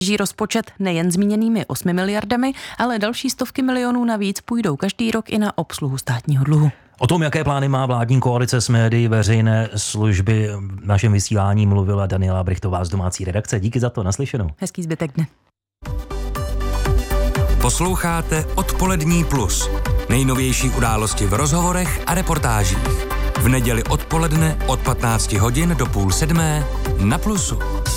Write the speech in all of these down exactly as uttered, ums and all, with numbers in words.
Ží rozpočet nejen zmíněnými osmi miliardami, ale další stovky milionů navíc půjdou každý rok i na obsluhu státního dluhu. O tom, jaké plány má vládní koalice s médií veřejné služby, v našem vysílání mluvila Daniela Brichtová z domácí redakce. Díky za to, naslyšenou. Hezký zbytek dne. Posloucháte Odpolední plus. Nejnovější události v rozhovorech a reportážích. V neděli odpoledne od patnácti hodin do půl sedmé na Plusu.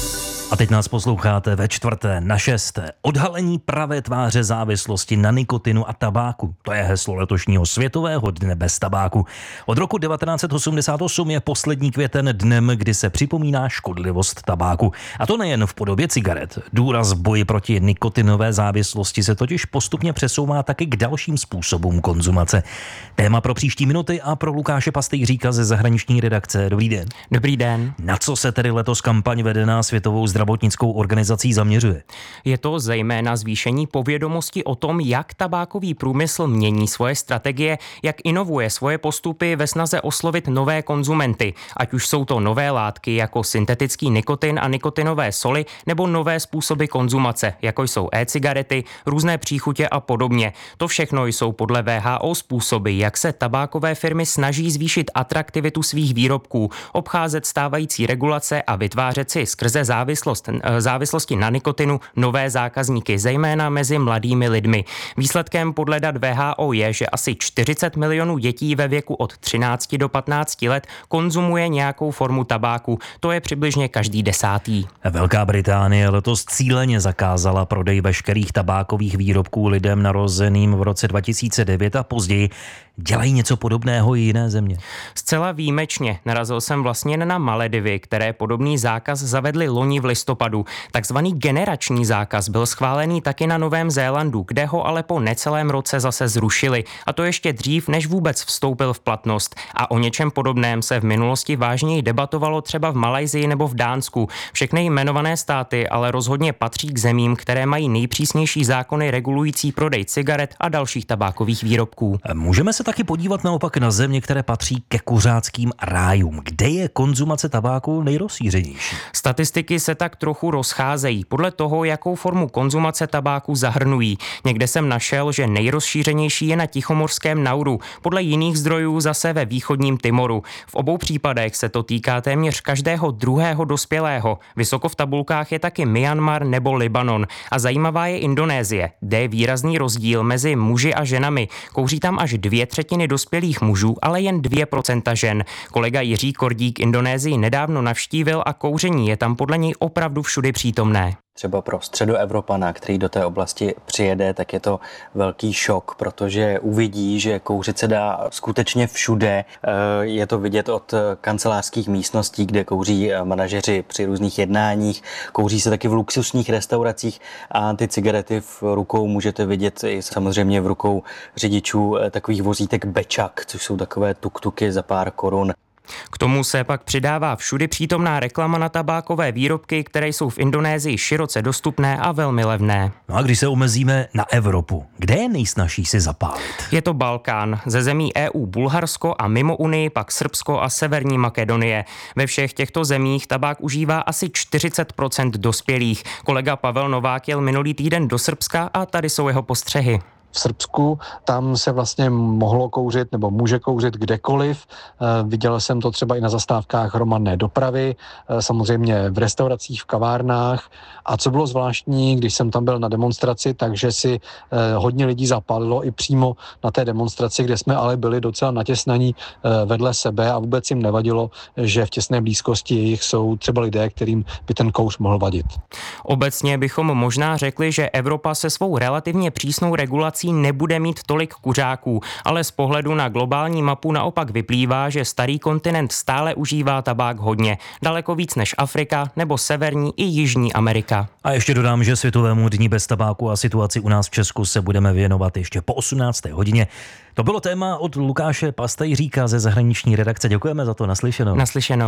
A teď nás posloucháte ve čtvrté na šesté. Odhalení pravé tváře závislosti na nikotinu a tabáku. To je heslo letošního Světového dne bez tabáku. Od roku devatenáct set osmdesát osm je poslední květen dnem, kdy se připomíná škodlivost tabáku. A to nejen v podobě cigaret. Důraz v boji proti nikotinové závislosti se totiž postupně přesouvá taky k dalším způsobům konzumace. Téma pro příští minuty a pro Lukáše Pastejříka ze zahraniční redakce. Dobrý den. Dobrý den. Na co se tedy letos kampaň vedená Světovou zdravotnickou organizací zaměřuje? Je to zejména zvýšení povědomosti o tom, jak tabákový průmysl mění svoje strategie, jak inovuje svoje postupy ve snaze oslovit nové konzumenty, ať už jsou to nové látky jako syntetický nikotin a nikotinové soli, nebo nové způsoby konzumace, jako jsou e-cigarety, různé příchutě a podobně. To všechno jsou podle W H O způsoby, jak se tabákové firmy snaží zvýšit atraktivitu svých výrobků, obcházet stávající regulace a vytvářet si skrze závislost závislosti na nikotinu nové zákazníky, zejména mezi mladými lidmi. Výsledkem podle dat W H O je, že asi čtyřicet milionů dětí ve věku od třinácti do patnácti let konzumuje nějakou formu tabáku. To je přibližně každý desátý. Velká Británie letos cíleně zakázala prodej veškerých tabákových výrobků lidem narozeným v roce dva tisíce devět a později. Dělají něco podobného i jiné země? Zcela výjimečně. Narazil jsem vlastně na Maledivy, které podobný zákaz zavedly loni v listopadu. Takzvaný generační zákaz byl schválený taky na Novém Zélandu, kde ho ale po necelém roce zase zrušili. A to ještě dřív, než vůbec vstoupil v platnost. A o něčem podobném se v minulosti vážněji debatovalo třeba v Malajsii nebo v Dánsku. Všechny jmenované státy ale rozhodně patří k zemím, které mají nejpřísnější zákony regulující prodej cigaret a dalších tabákových výrobků. Můžeme se taky podívat naopak na země, které patří ke kuřáckým rájům. Kde je konzumace tabáku nejrozšířenější? Statistiky se tak trochu rozcházejí podle toho, jakou formu konzumace tabáku zahrnují. Někde jsem našel, že nejrozšířenější je na Tichomorském Nauru, podle jiných zdrojů zase ve východním Timoru. V obou případech se to týká téměř každého druhého dospělého. Vysoko v tabulkách je taky Myanmar nebo Libanon. A zajímavá je Indonésie, kde je výrazný rozdíl mezi muži a ženami. Kouří tam až dvě třetiny dospělých mužů, ale jen dvě procenta žen. Kolega Jiří Kordík Indonésii nedávno navštívil a kouření je tam podle něj opravdu všudy přítomné. Třeba pro středoevropana, který do té oblasti přijede, tak je to velký šok, protože uvidí, že kouřit se dá skutečně všude. Je to vidět od kancelářských místností, kde kouří manažeři při různých jednáních, kouří se taky v luxusních restauracích a ty cigarety v rukou můžete vidět i samozřejmě v rukou řidičů takových vozítek bečak, což jsou takové tuktuky za pár korun. K tomu se pak přidává všudy přítomná reklama na tabákové výrobky, které jsou v Indonésii široce dostupné a velmi levné. No a když se omezíme na Evropu, kde je nejsnažší si zapálit? Je to Balkán, ze zemí E U Bulharsko a mimo Unii pak Srbsko a Severní Makedonie. Ve všech těchto zemích tabák užívá asi čtyřicet procent dospělých. Kolega Pavel Novák jel minulý týden do Srbska a tady jsou jeho postřehy. V Srbsku tam se vlastně mohlo kouřit nebo může kouřit kdekoliv. Viděl jsem to třeba i na zastávkách hromadné dopravy, samozřejmě v restauracích, v kavárnách. A co bylo zvláštní, když jsem tam byl na demonstraci, takže si hodně lidí zapálilo i přímo na té demonstraci, kde jsme ale byli docela natěsnaní vedle sebe a vůbec jim nevadilo, že v těsné blízkosti jich jsou třeba lidé, kterým by ten kouř mohl vadit. Obecně bychom možná řekli, že Evropa se svou relativně přísnou regulací nebude mít tolik kuřáků, ale z pohledu na globální mapu naopak vyplývá, že starý kontinent stále užívá tabák hodně, daleko víc než Afrika nebo Severní i Jižní Amerika. A ještě dodám, že Světovému dni bez tabáku a situaci u nás v Česku se budeme věnovat ještě po osmnácté hodině. To bylo téma od Lukáše Pastejříka ze zahraniční redakce. Děkujeme za to, naslyšenou. Naslyšenou.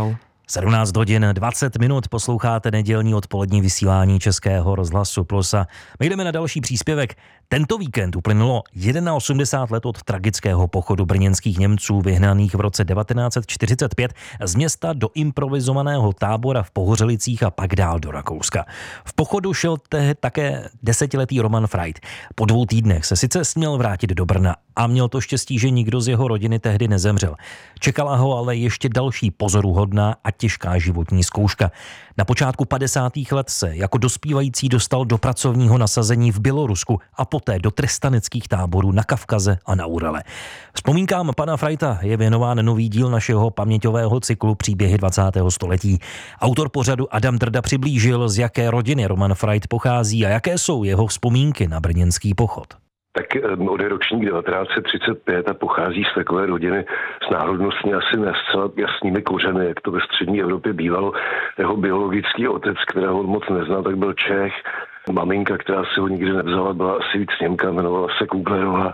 sedmnáct hodin dvacet minut posloucháte nedělní odpolední vysílání Českého rozhlasu Plus a my jdeme na další příspěvek. Tento víkend uplynulo osmdesát jedna let od tragického pochodu brněnských Němců vyhnaných v roce devatenáct set čtyřicet pět z města do improvizovaného tábora v Pohořelicích a pak dál do Rakouska. V pochodu šel tehdy také desetiletý Roman Freit. Po dvou týdnech se sice směl vrátit do Brna a měl to štěstí, že nikdo z jeho rodiny tehdy nezemřel. Čekala ho ale ještě další pozoruhodná a těžká životní zkouška. Na počátku padesátých let se jako dospívající dostal do pracovního nasazení v Bělorusku a poté do trestaneckých táborů na Kavkaze a na Urale. Vzpomínkám pana Freita je věnován nový díl našeho paměťového cyklu Příběhy dvacátého století. Autor pořadu Adam Drda přiblížil, z jaké rodiny Roman Freit pochází a jaké jsou jeho vzpomínky na brněnský pochod. Tak on je ročník devatenáct set třicet pět a pochází z takové rodiny s národnostně asi ne zcela jasnými kořeny, jak to ve střední Evropě bývalo. Jeho biologický otec, kterého on moc neznal, tak byl Čech. Maminka, která si ho nikdy nevzala, byla asi víc Němka, jmenovala se Kuglerová.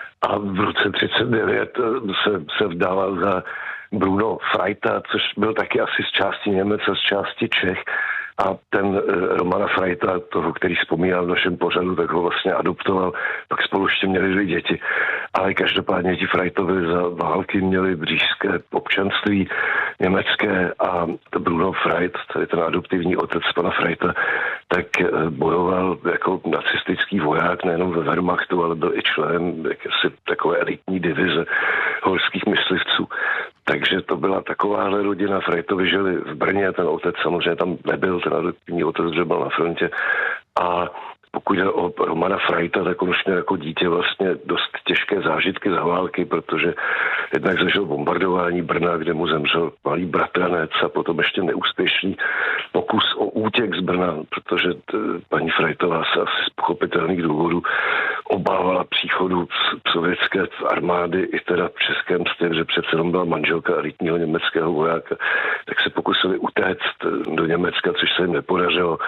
A v roce třicet devět se, se vdala za Bruno Freita, což byl taky asi z části Němec a z části Čech. A ten Romana Freita, toho, který vzpomínal v našem pořadu, tak ho vlastně adoptoval, pak spolu ještě měli dvě děti. Ale každopádně ti Freitovi za války měli břížské občanství německé a Bruno Freit, tady ten adoptivní otec pana Freita, tak bojoval jako nacistický voják nejenom ve Wehrmachtu, ale byl i členem jakési takové elitní divize horských myslivců. Takže to byla takováhle rodina. Freitovi žili v Brně, ten otec samozřejmě tam nebyl, ten adoptivní otec byl na frontě. A pokud jde o Romana Freita, tak on už měl jako dítě vlastně dost těžké zážitky za války, protože jednak zažil bombardování Brna, kde mu zemřel malý bratranec a potom ještě neúspěšný pokus o útěk z Brna, protože t, paní Freitová se asi z pochopitelných důvodů obávala příchodu sovětské armády i teda v českém stylu, že přece jenom byla manželka elitního německého vojáka, tak se pokusili utéct do Německa, což se jim nepodařilo.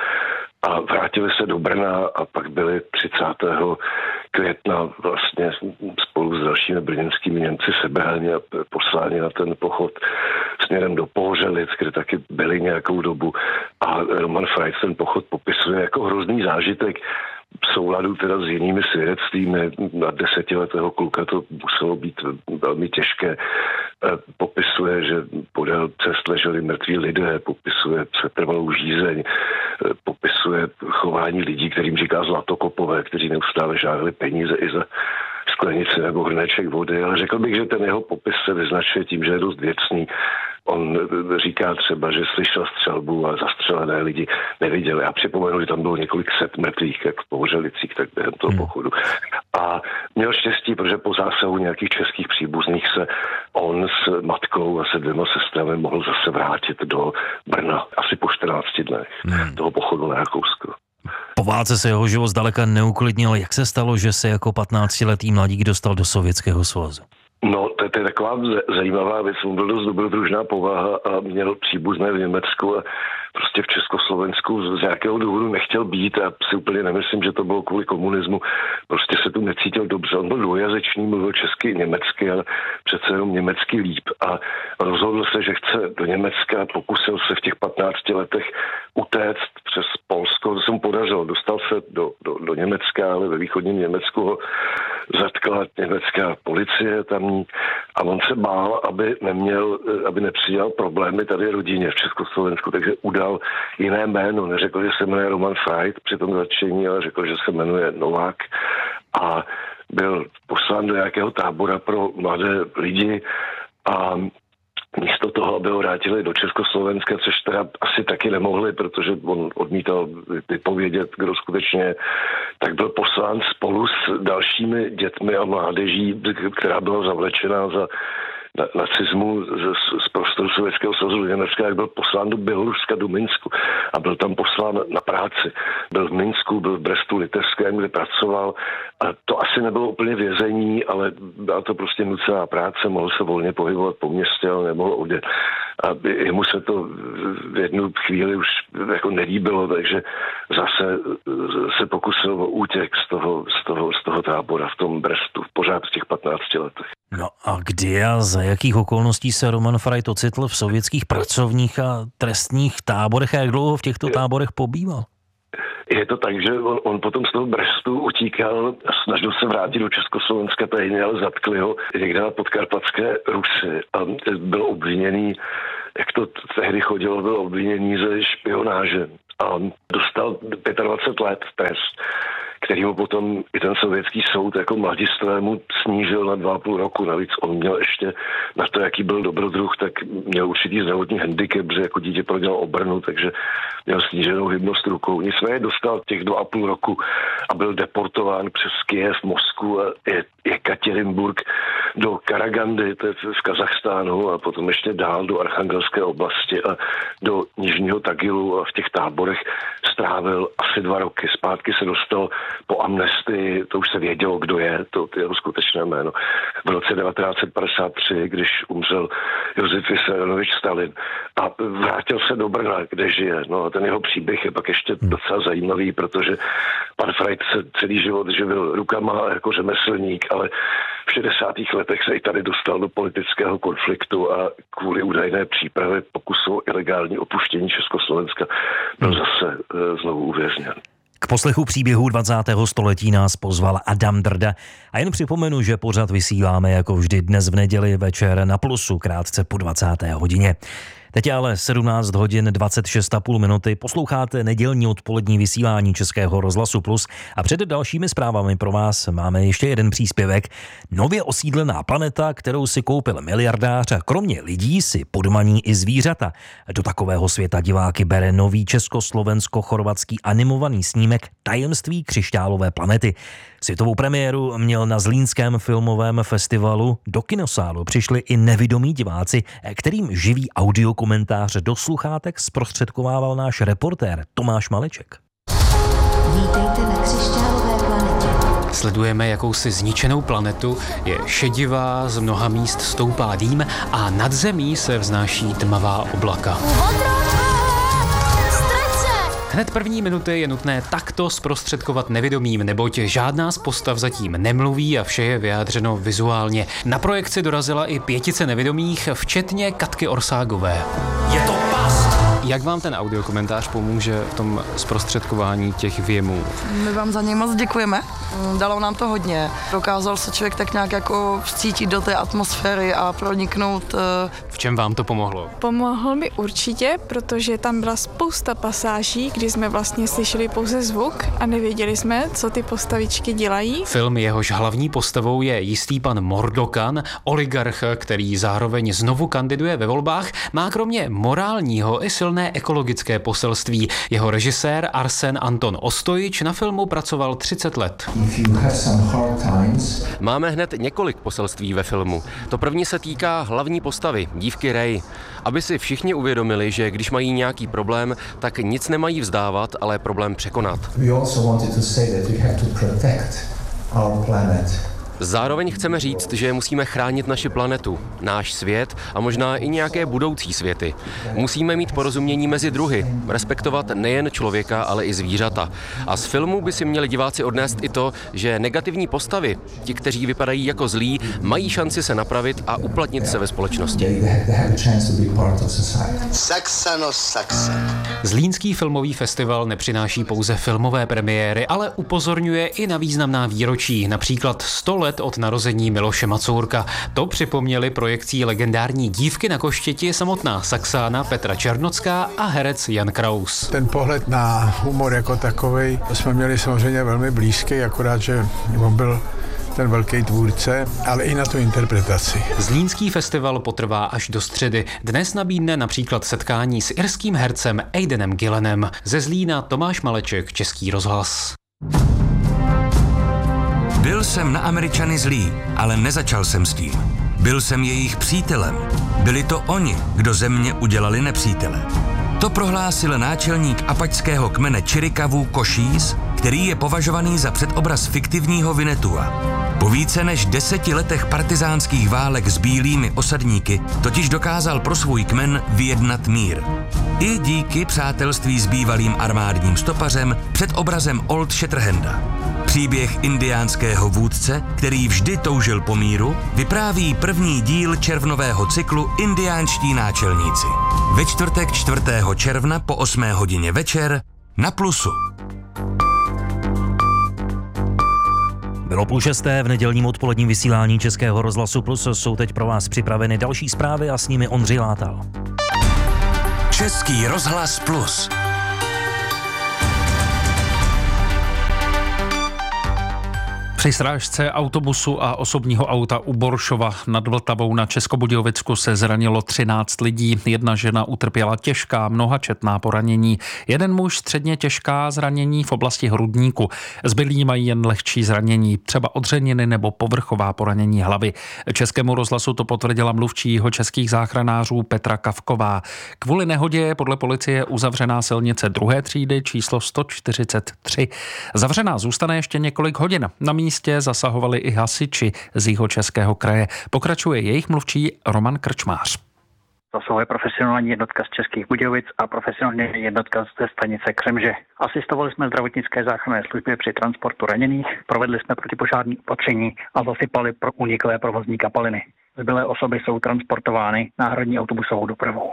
A vrátili se do Brna a pak byli třicátého května vlastně spolu s dalšími brněnskými Němci sebrání a posláni na ten pochod směrem do Pohořelic, kde taky byli nějakou dobu. A Roman Freit ten pochod popisuje jako hrozný zážitek v souladu teda s jinými svědectvími. Na desetiletého kluka to muselo být velmi těžké. Popisuje, že podél cest leželi mrtví lidé, popisuje přetrvalou žízeň, popisuje chování lidí, kterým říká zlatokopové, kteří neustále žádali peníze i za sklenici nebo hrneček vody, ale řekl bych, že ten jeho popis se vyznačuje tím, že je dost věcný. On říká třeba, že slyšel střelbu a zastřelené lidi neviděli. A připomenu, že tam bylo několik set mrtvých, jak v Pohořelicích, tak během toho pochodu. A měl štěstí, protože po zásahu nějakých českých příbuzných se on s matkou a se dvěma sestrami mohl zase vrátit do Brna asi po čtrnácti dnech hmm. toho pochodu na Rakousko. Po válce se jeho život zdaleka neuklidnil. Jak se stalo, že se jako patnáctiletý mladík dostal do Sovětského svazu? No, to, to je taková zajímavá věc. On byl dost dobrodružná povaha a měl příbuzné v Německu a prostě v Československu z nějakého důvodu nechtěl být a si úplně nemyslím, že to bylo kvůli komunismu. Prostě se tu necítil dobře. On byl dvojazyčný, mluvil česky i německy, ale přece jenom německy líp. A rozhodl se, že chce do Německa, pokusil se v těch patnácti letech utéct přes Polsko. To se mu podařilo. Dostal se do, do, do Německa, ale ve východním Německu ho zatkla německá policie tamní a on se bál, aby neměl, aby nepřidělal problémy tady rodině v Československu, takže udal jiné jméno. Neřekl, že se jmenuje Roman Freit při tom zatčení, ale řekl, že se jmenuje Novák a byl poslán do nějakého tábora pro mladé lidi a místo toho, aby ho vrátili do Československa, což teda asi taky nemohli, protože on odmítal vypovědět, kdo skutečně, tak byl poslán spolu s dalšími dětmi a mládeží, která byla zavlečená za na, nacismu z, z prostoru Sovětského svazu do Německa, jak byl poslán do Běloruska, do Minsku a byl tam poslán na práci. Byl v Minsku, byl v Brestu Litevském, kde pracoval a to asi nebylo úplně vězení, ale byla to prostě nucená práce, mohl se volně pohybovat po městě, ale nemohl odjet a jemu se to v jednu chvíli už jako nelíbilo, takže zase se pokusil o útěk z toho, z toho, z toho tábora v tom Brestu, pořád v těch patnácti letech. No a kdy a za jakých okolností se Roman Freit ocitl v sovětských pracovních a trestních táborech a jak dlouho v těchto táborech pobýval? Je to tak, že on, on potom z toho Brestu utíkal a snažil se vrátit do Československa tajně, ale zatkli ho někde na podkarpatské Rusy a byl obviněný, jak to tehdy chodilo, byl obviněný ze špionáže a dostal dvacet pět let trest, který mu potom i ten sovětský soud jako mladistvému snížil na dva a půl roku. Navíc on měl ještě na to, jaký byl dobrodruh, tak měl určitý zdravotní handicap, že jako dítě prodělal obrnu, takže měl sníženou hybnost rukou. Nicméně dostal těch dva a půl roku a byl deportován přes Kyjev, Moskvu a Jekaterinburg do Karagandy, to je v Kazachstánu, a potom ještě dál do Archangelské oblasti a do Nižního Tagilu a v těch táborech strávil asi dva roky. Zpátky se dostal po amnestii, to už se vědělo, kdo je, to, to je jeho skutečné jméno. V roce devatenáct set padesát tři, když umřel Josef Vissarionovič Stalin a vrátil se do Brna, kde žije. No a ten jeho příběh je pak ještě docela zajímavý, protože pan Freit se celý život živil rukama jako řemeslník, ale v šedesátých letech se i tady dostal do politického konfliktu a kvůli údajné přípravě pokusu o ilegální opuštění Československa byl zase e, znovu uvězněn. K poslechu příběhu dvacátého století nás pozval Adam Drda a jen připomenu, že pořad vysíláme jako vždy dnes v neděli večer na Plusu krátce po dvacáté hodině. Teď je ale sedmnáct hodin dvacet šest a půl minuty, posloucháte nedělní odpolední vysílání Českého rozhlasu Plus a před dalšími zprávami pro vás máme ještě jeden příspěvek. Nově osídlená planeta, kterou si koupil miliardář a kromě lidí si podmaní i zvířata. Do takového světa diváky bere nový československo-chorvatský animovaný snímek Tajemství křišťálové planety. Světovou premiéru měl na Zlínském filmovém festivalu. Do kinosálu přišli i nevidomí diváci, kterým živý audiokomentář do sluchátek zprostředkovával náš reportér Tomáš Maleček. Vítejte na křišťálové planetě. Sledujeme jakousi zničenou planetu, je šedivá, z mnoha míst stoupá dým a nad zemí se vznáší tmavá oblaka. Hned první minuty je nutné takto zprostředkovat nevidomým, neboť žádná z postav zatím nemluví a vše je vyjádřeno vizuálně. Na projekci dorazila i pětice nevidomých, včetně Katky Orságové. Je to pas! Jak vám ten audiokomentář pomůže v tom zprostředkování těch věmů? My vám za něj moc děkujeme. Dalo nám to hodně. Dokázal se člověk tak nějak jako vcítit do té atmosféry a proniknout. V čem vám to pomohlo? Pomohl mi určitě, protože tam byla spousta pasáží, kdy jsme vlastně slyšeli pouze zvuk a nevěděli jsme, co ty postavičky dělají. Film, jehož hlavní postavou je jistý pan Mordokan, oligarch, který zároveň znovu kandiduje ve volbách, má kromě morálního i silné ekologické poselství. Jeho režisér Arsen Anton Ostojič na filmu pracoval třicet let. Máme hned několik poselství ve filmu. To první se týká hlavní postavy, dívky Ray. Aby si všichni uvědomili, že když mají nějaký problém, tak nic nemají vzdávat, ale problém překonat. Zároveň chceme říct, že musíme chránit naši planetu, náš svět a možná i nějaké budoucí světy. Musíme mít porozumění mezi druhy, respektovat nejen člověka, ale i zvířata. A z filmu by si měli diváci odnést i to, že negativní postavy, ti, kteří vypadají jako zlí, mají šanci se napravit a uplatnit se ve společnosti. Zlínský filmový festival nepřináší pouze filmové premiéry, ale upozorňuje i na významná výročí, například sto let od narození Miloše Macourka. To připomněli projekcí legendární Dívky na koštěti samotná Saxána Petra Černocká a herec Jan Kraus. Ten pohled na humor jako takovej jsme měli samozřejmě velmi blízký, akorát, že on byl ten velký tvůrce, ale i na tu interpretaci. Zlínský festival potrvá až do středy. Dnes nabídne například setkání s irským hercem Aidenem Gillenem. Ze Zlína Tomáš Maleček, Český rozhlas. Byl jsem na Američany zlý, ale nezačal jsem s tím. Byl jsem jejich přítelem. Byli to oni, kdo ze mě udělali nepřítele. To prohlásil náčelník apačského kmene Čirikavů Košíz, který je považovaný za předobraz fiktivního Vinetua. Po více než deseti letech partizánských válek s bílými osadníky totiž dokázal pro svůj kmen vyjednat mír. I díky přátelství s bývalým armádním stopařem před obrazem Old Shatterhanda. Příběh indiánského vůdce, který vždy toužil po míru, vypráví první díl červnového cyklu Indiánští náčelníci. Ve čtvrtek čtvrtého června po osmé hodině večer na Plusu. Bylo půl šesté, v nedělním odpoledním vysílání Českého rozhlasu Plus jsou teď pro vás připraveny další zprávy a s nimi Ondřej Látal. Český rozhlas Plus. Při srážce autobusu a osobního auta u Boršova nad Vltavou na Českobudějovicku se zranilo třináct lidí. Jedna žena utrpěla těžká, mnohačetná poranění. Jeden muž středně těžká zranění v oblasti hrudníku. Zbylí mají jen lehčí zranění, třeba odřeniny nebo povrchová poranění hlavy. Českému rozhlasu to potvrdila mluvčí jihočeských záchranářů Petra Kavková. Kvůli nehodě je podle policie uzavřená silnice druhé třídy číslo sto čtyřicet tři. Zavřená zůstane ještě několik hodin. Na místě zasahovali i hasiči z Jihočeského kraje. Pokračuje jejich mluvčí Roman Krčmář. Zasahuje profesionální jednotka z Českých Budějovic a profesionální jednotka ze stanice Křemže. Asistovali jsme zdravotnické záchranné službě při transportu raněných, provedli jsme protipožární opatření a zasypali pro uniklé provozní kapaliny. Zbylé osoby jsou transportovány náhradní autobusovou dopravou.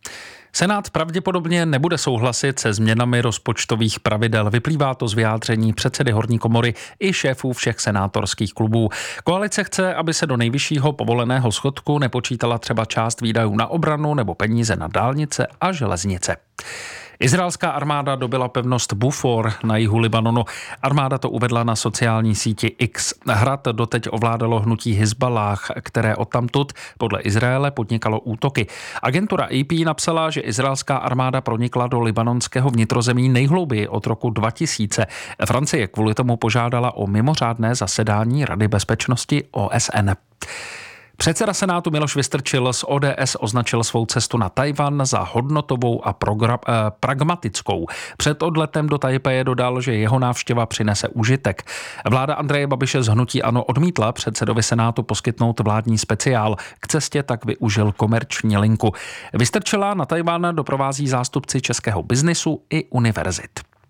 Senát pravděpodobně nebude souhlasit se změnami rozpočtových pravidel. Vyplývá to z vyjádření předsedy horní komory i šéfů všech senátorských klubů. Koalice chce, aby se do nejvyššího povoleného schodku nepočítala třeba část výdajů na obranu nebo peníze na dálnice a železnice. Izraelská armáda dobyla pevnost Bufor na jihu Libanonu. Armáda to uvedla na sociální síti X. Hrad doteď ovládalo hnutí Hizballáh, které odtamtud podle Izraele podnikalo útoky. Agentura A P napsala, že izraelská armáda pronikla do libanonského vnitrozemí nejhlouběji od roku dva tisíce. Francie kvůli tomu požádala o mimořádné zasedání Rady bezpečnosti O S N. Předseda Senátu Miloš Vystrčil z O D S označil svou cestu na Tchaj-wan za hodnotovou a progra- eh, pragmatickou. Před odletem do Tajpeje dodal, že jeho návštěva přinese užitek. Vláda Andreje Babiše z hnutí ANO odmítla předsedovi Senátu poskytnout vládní speciál. K cestě tak využil komerční linku. Vystrčila na Tchaj-wan doprovází zástupci českého biznisu i univerzit.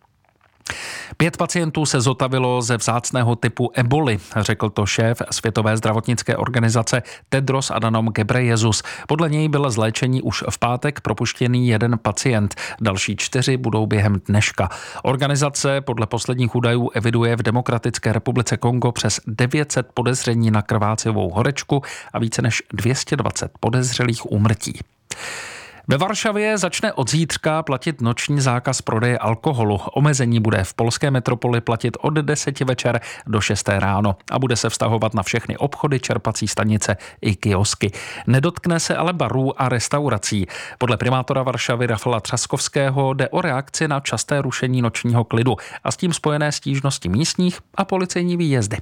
Pět pacientů se zotavilo ze vzácného typu eboli, řekl to šéf Světové zdravotnické organizace Tedros Adhanom Ghebreyesus. Podle něj byl z léčení už v pátek propuštěný jeden pacient. Další čtyři budou během dneška. Organizace podle posledních údajů eviduje v Demokratické republice Kongo přes devět set podezření na krvácivou horečku a více než dvě stě dvacet podezřelých úmrtí. Ve Varšavě začne od zítřka platit noční zákaz prodeje alkoholu. Omezení bude v polské metropoli platit od deseti večer do šesté ráno a bude se vztahovat na všechny obchody, čerpací stanice i kiosky. Nedotkne se ale barů a restaurací. Podle primátora Varšavy Rafala Třaskovského jde o reakci na časté rušení nočního klidu a s tím spojené stížnosti místních a policejní výjezdy.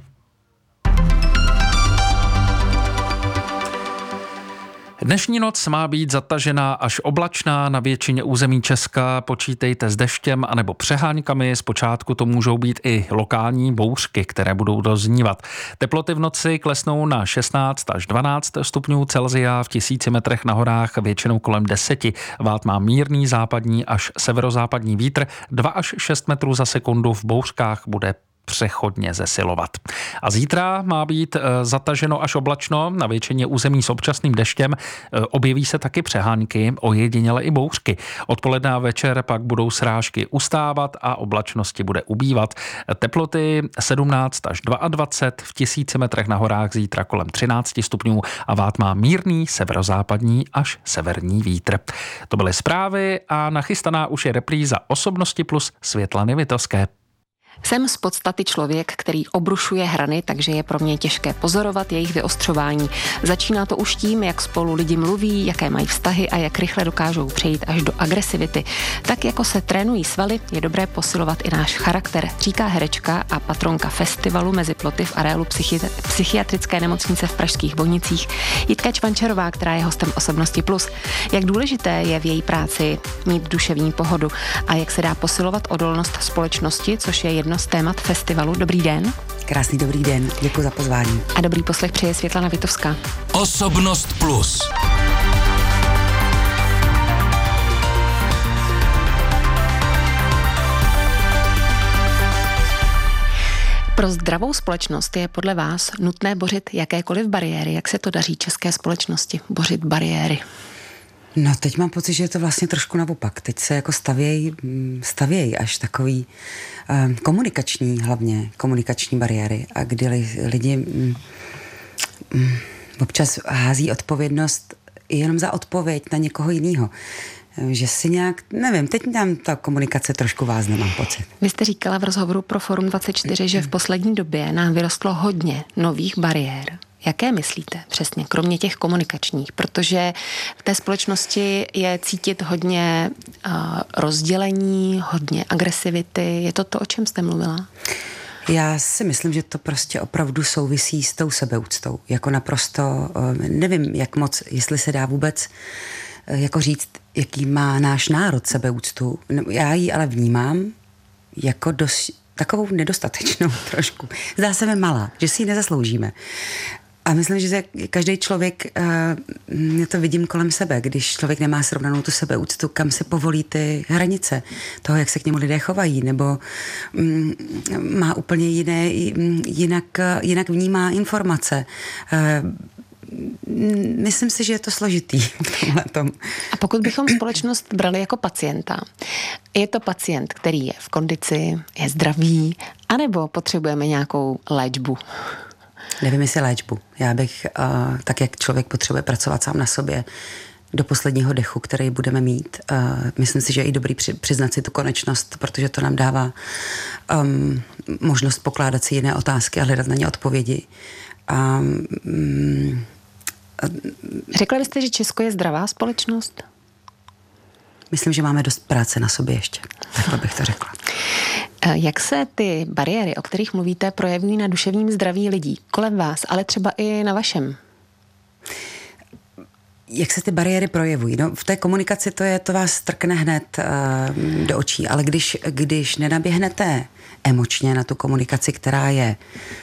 Dnešní noc má být zatažená až oblačná, na většině území Česka počítejte s deštěm anebo přeháňkami, zpočátku to můžou být i lokální bouřky, které budou doznívat. Teploty v noci klesnou na šestnáct až dvanáct stupňů Celsia, v tisíci metrech na horách většinou kolem deseti. Vát má mírný západní až severozápadní vítr, dva až šest metrů za sekundu, v bouřkách bude přechodně zesilovat. A zítra má být zataženo až oblačno, na většině území s občasným deštěm, objeví se taky přehánky, ojediněle i bouřky. Odpoledne a večer pak budou srážky ustávat a oblačnosti bude ubývat. Teploty sedmnáct až dvacet dva, v tisíci metrech na horách zítra kolem třináct stupňů a vát má mírný severozápadní až severní vítr. To byly zprávy a nachystaná už je repríza Osobnosti plus Světlany Vitovské. Jsem z podstaty člověk, který obrušuje hrany, takže je pro mě těžké pozorovat jejich vyostřování. Začíná to už tím, jak spolu lidi mluví, jaké mají vztahy a jak rychle dokážou přejít až do agresivity. Tak jako se trénují svaly, je dobré posilovat i náš charakter, říká herečka a patronka festivalu Mezi ploty v areálu psychi- psychiatrické nemocnice v pražských Bohnicích Jitka Čvančarová, která je hostem Osobnosti plus. Jak důležité je v její práci mít duševní pohodu a jak se dá posilovat odolnost společnosti, což je jedno z témat festivalu. Dobrý den. Krásný dobrý den, děkuji za pozvání. A dobrý poslech přeje Světlana Vitovská. Osobnost plus. Pro zdravou společnost je podle vás nutné bořit jakékoliv bariéry. Jak se to daří české společnosti bořit bariéry? No teď mám pocit, že je to vlastně trošku naopak. Teď se jako stavějí stavěj až takový um, komunikační, hlavně komunikační bariéry, a kdy lidi um, um, občas hází odpovědnost jenom za odpověď na někoho jiného. Že si nějak, nevím, teď tam ta komunikace trošku vázne, mám pocit. Vy jste říkala v rozhovoru pro Forum dvacet čtyři, že v poslední době nám vyrostlo hodně nových bariér. Jaké myslíte přesně, kromě těch komunikačních? Protože v té společnosti je cítit hodně uh, rozdělení, hodně agresivity. Je to to, o čem jste mluvila? Já si myslím, že to prostě opravdu souvisí s tou sebeúctou. Jako naprosto, uh, nevím, jak moc, jestli se dá vůbec uh, jako říct, jaký má náš národ sebeúctu. Já ji ale vnímám jako dos, takovou nedostatečnou trošku. Zdá se mi malá, že si ji nezasloužíme. A myslím, že každý člověk, já to vidím kolem sebe, když člověk nemá srovnanou tu sebeúctu, kam se povolí ty hranice toho, jak se k němu lidé chovají, nebo má úplně jiné, jinak, jinak vnímá informace. Myslím si, že je to složitý v tomhletom. A pokud bychom společnost brali jako pacienta, je to pacient, který je v kondici, je zdravý, anebo potřebujeme nějakou léčbu? Nevím, jestli léčbu. Já bych, uh, tak jak člověk potřebuje pracovat sám na sobě do posledního dechu, který budeme mít, uh, myslím si, že je i dobrý při, přiznat si tu konečnost, protože to nám dává um, možnost pokládat si jiné otázky a hledat na ně odpovědi. A, um, Řekla byste, že Česko je zdravá společnost? Myslím, že máme dost práce na sobě ještě. Takhle bych to řekla. Jak se ty bariéry, o kterých mluvíte, projevují na duševním zdraví lidí kolem vás, ale třeba i na vašem? Jak se ty bariéry projevují? No, v té komunikaci to je, to vás strkne hned uh, do očí, ale když, když nenaběhnete emočně na tu komunikaci, která je...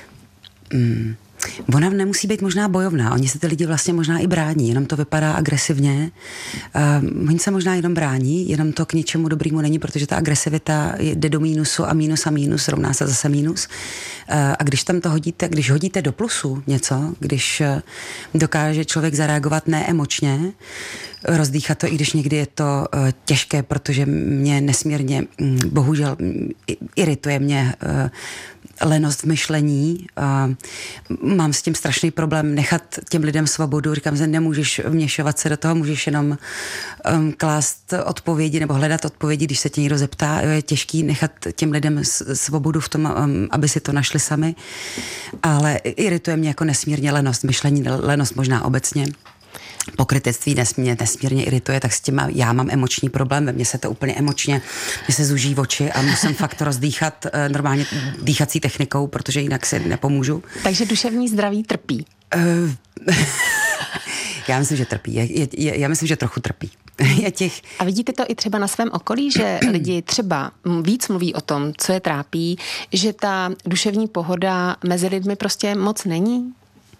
Um, Ona nemusí být možná bojovná, oni se ty lidi vlastně možná i brání, jenom to vypadá agresivně. Uh, oni se možná jenom brání, jenom to k ničemu dobrému není, protože ta agresivita jde do mínusu a mínus a mínus rovná se zase mínus. Uh, a když tam to hodíte, když hodíte do plusu něco, když uh, dokáže člověk zareagovat neemočně, rozdýchat to, i když někdy je to uh, těžké, protože mě nesmírně, um, bohužel, irituje mě uh, lenost v myšlení. Uh, mám s tím strašný problém nechat těm lidem svobodu. Říkám, že nemůžeš vměšovat se do toho, můžeš jenom um, klást odpovědi nebo hledat odpovědi, když se tě někdo zeptá. Je těžký nechat těm lidem svobodu v tom, um, aby si to našli sami. Ale irituje mě jako nesmírně lenost myšlení, lenost možná obecně. Pokrytectví nesmírně, nesmírně irituje, tak s tím má, já mám emoční problém, ve mně se to úplně emočně, mě se zuží oči a musím fakt rozdýchat uh, normálně dýchací technikou, protože jinak si nepomůžu. Takže duševní zdraví trpí? Uh, já myslím, že trpí. Je, je, je, já myslím, že trochu trpí. Je těch... A vidíte to i třeba na svém okolí, že lidi třeba víc mluví o tom, co je trápí, že ta duševní pohoda mezi lidmi prostě moc není?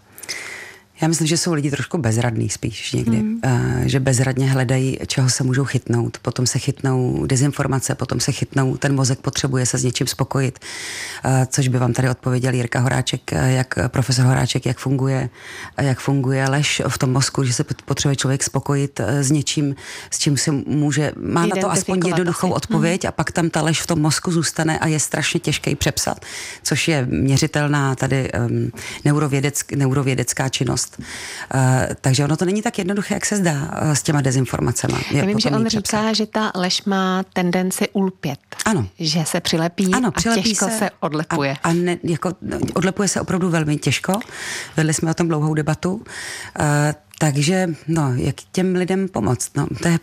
Já myslím, že jsou lidi trošku bezradní spíš někdy, mm. uh, že bezradně hledají, čeho se můžou chytnout, potom se chytnou dezinformace, potom se chytnou, ten mozek potřebuje se s něčím spokojit, uh, což by vám tady odpověděl Jirka Horáček, jak profesor Horáček, jak funguje, jak funguje lež v tom mozku, že se potřebuje člověk spokojit uh, s něčím, s čím si může, má na to aspoň jednoduchou asi. odpověď mm. a pak tam ta lež v tom mozku zůstane a je strašně těžké přepsat, což je měřitelná tady um, neurovědeck, neurovědecká činnost. Uh, takže ono to není tak jednoduché, jak se zdá uh, s těma dezinformacemi. Já vím, že on říká, že ta lež má tendenci ulpět. Ano. Že se přilepí ano, a těžko se, se odlepuje. A, a ne, jako, odlepuje se opravdu velmi těžko. Vedli jsme o tom dlouhou debatu. Uh, takže, no, jak těm lidem pomoct? No, to je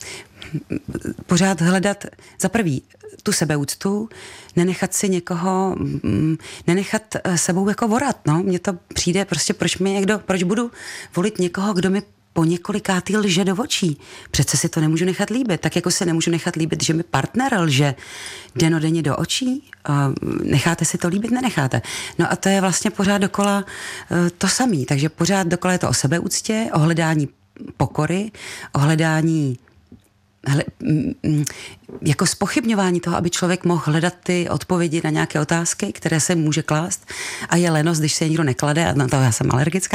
pořád hledat za prvý tu sebeúctu, nenechat si někoho, nenechat sebou jako vorat, no. Mně to přijde prostě, proč mi někdo, proč budu volit někoho, kdo mi po několikátý lže do očí. Přece si to nemůžu nechat líbit. Tak jako se nemůžu nechat líbit, že mi partner lže denodenně do očí. Necháte si to líbit? Nenecháte. No a to je vlastně pořád dokola to samý. Takže pořád dokola je to o sebeúctě, o hledání pokory, o hledání Hle, jako zpochybňování toho, aby člověk mohl hledat ty odpovědi na nějaké otázky, které se může klást, a je lenost, když se někdo neklade, a na to já jsem alergická.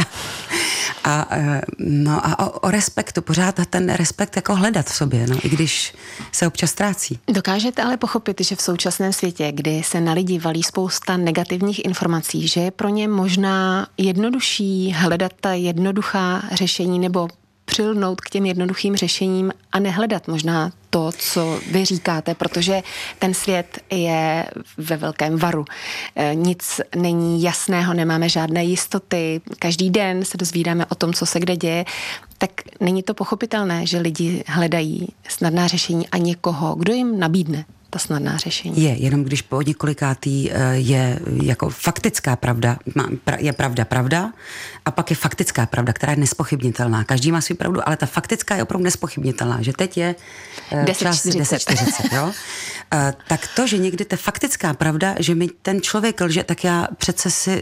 A, no a o, o respektu, pořád ten respekt jako hledat v sobě, no, i když se občas ztrácí. Dokážete ale pochopit, že v současném světě, kdy se na lidi valí spousta negativních informací, že je pro ně možná jednodušší hledat ta jednoduchá řešení nebo přilnout k těm jednoduchým řešením a nehledat možná to, co vy říkáte, protože ten svět je ve velkém varu. Nic není jasného, nemáme žádné jistoty, každý den se dozvídáme o tom, co se kde děje, tak není to pochopitelné, že lidi hledají snadná řešení a někoho, kdo jim nabídne ta snadná řešení. Je, jenom když po několikátý je jako faktická pravda, je pravda pravda a pak je faktická pravda, která je nespochybnitelná. Každý má svou pravdu, ale ta faktická je opravdu nespochybnitelná, že teď je čas deset čtyřicet, jo? Tak to, že někdy ta faktická pravda, že mi ten člověk lže, tak já přece si,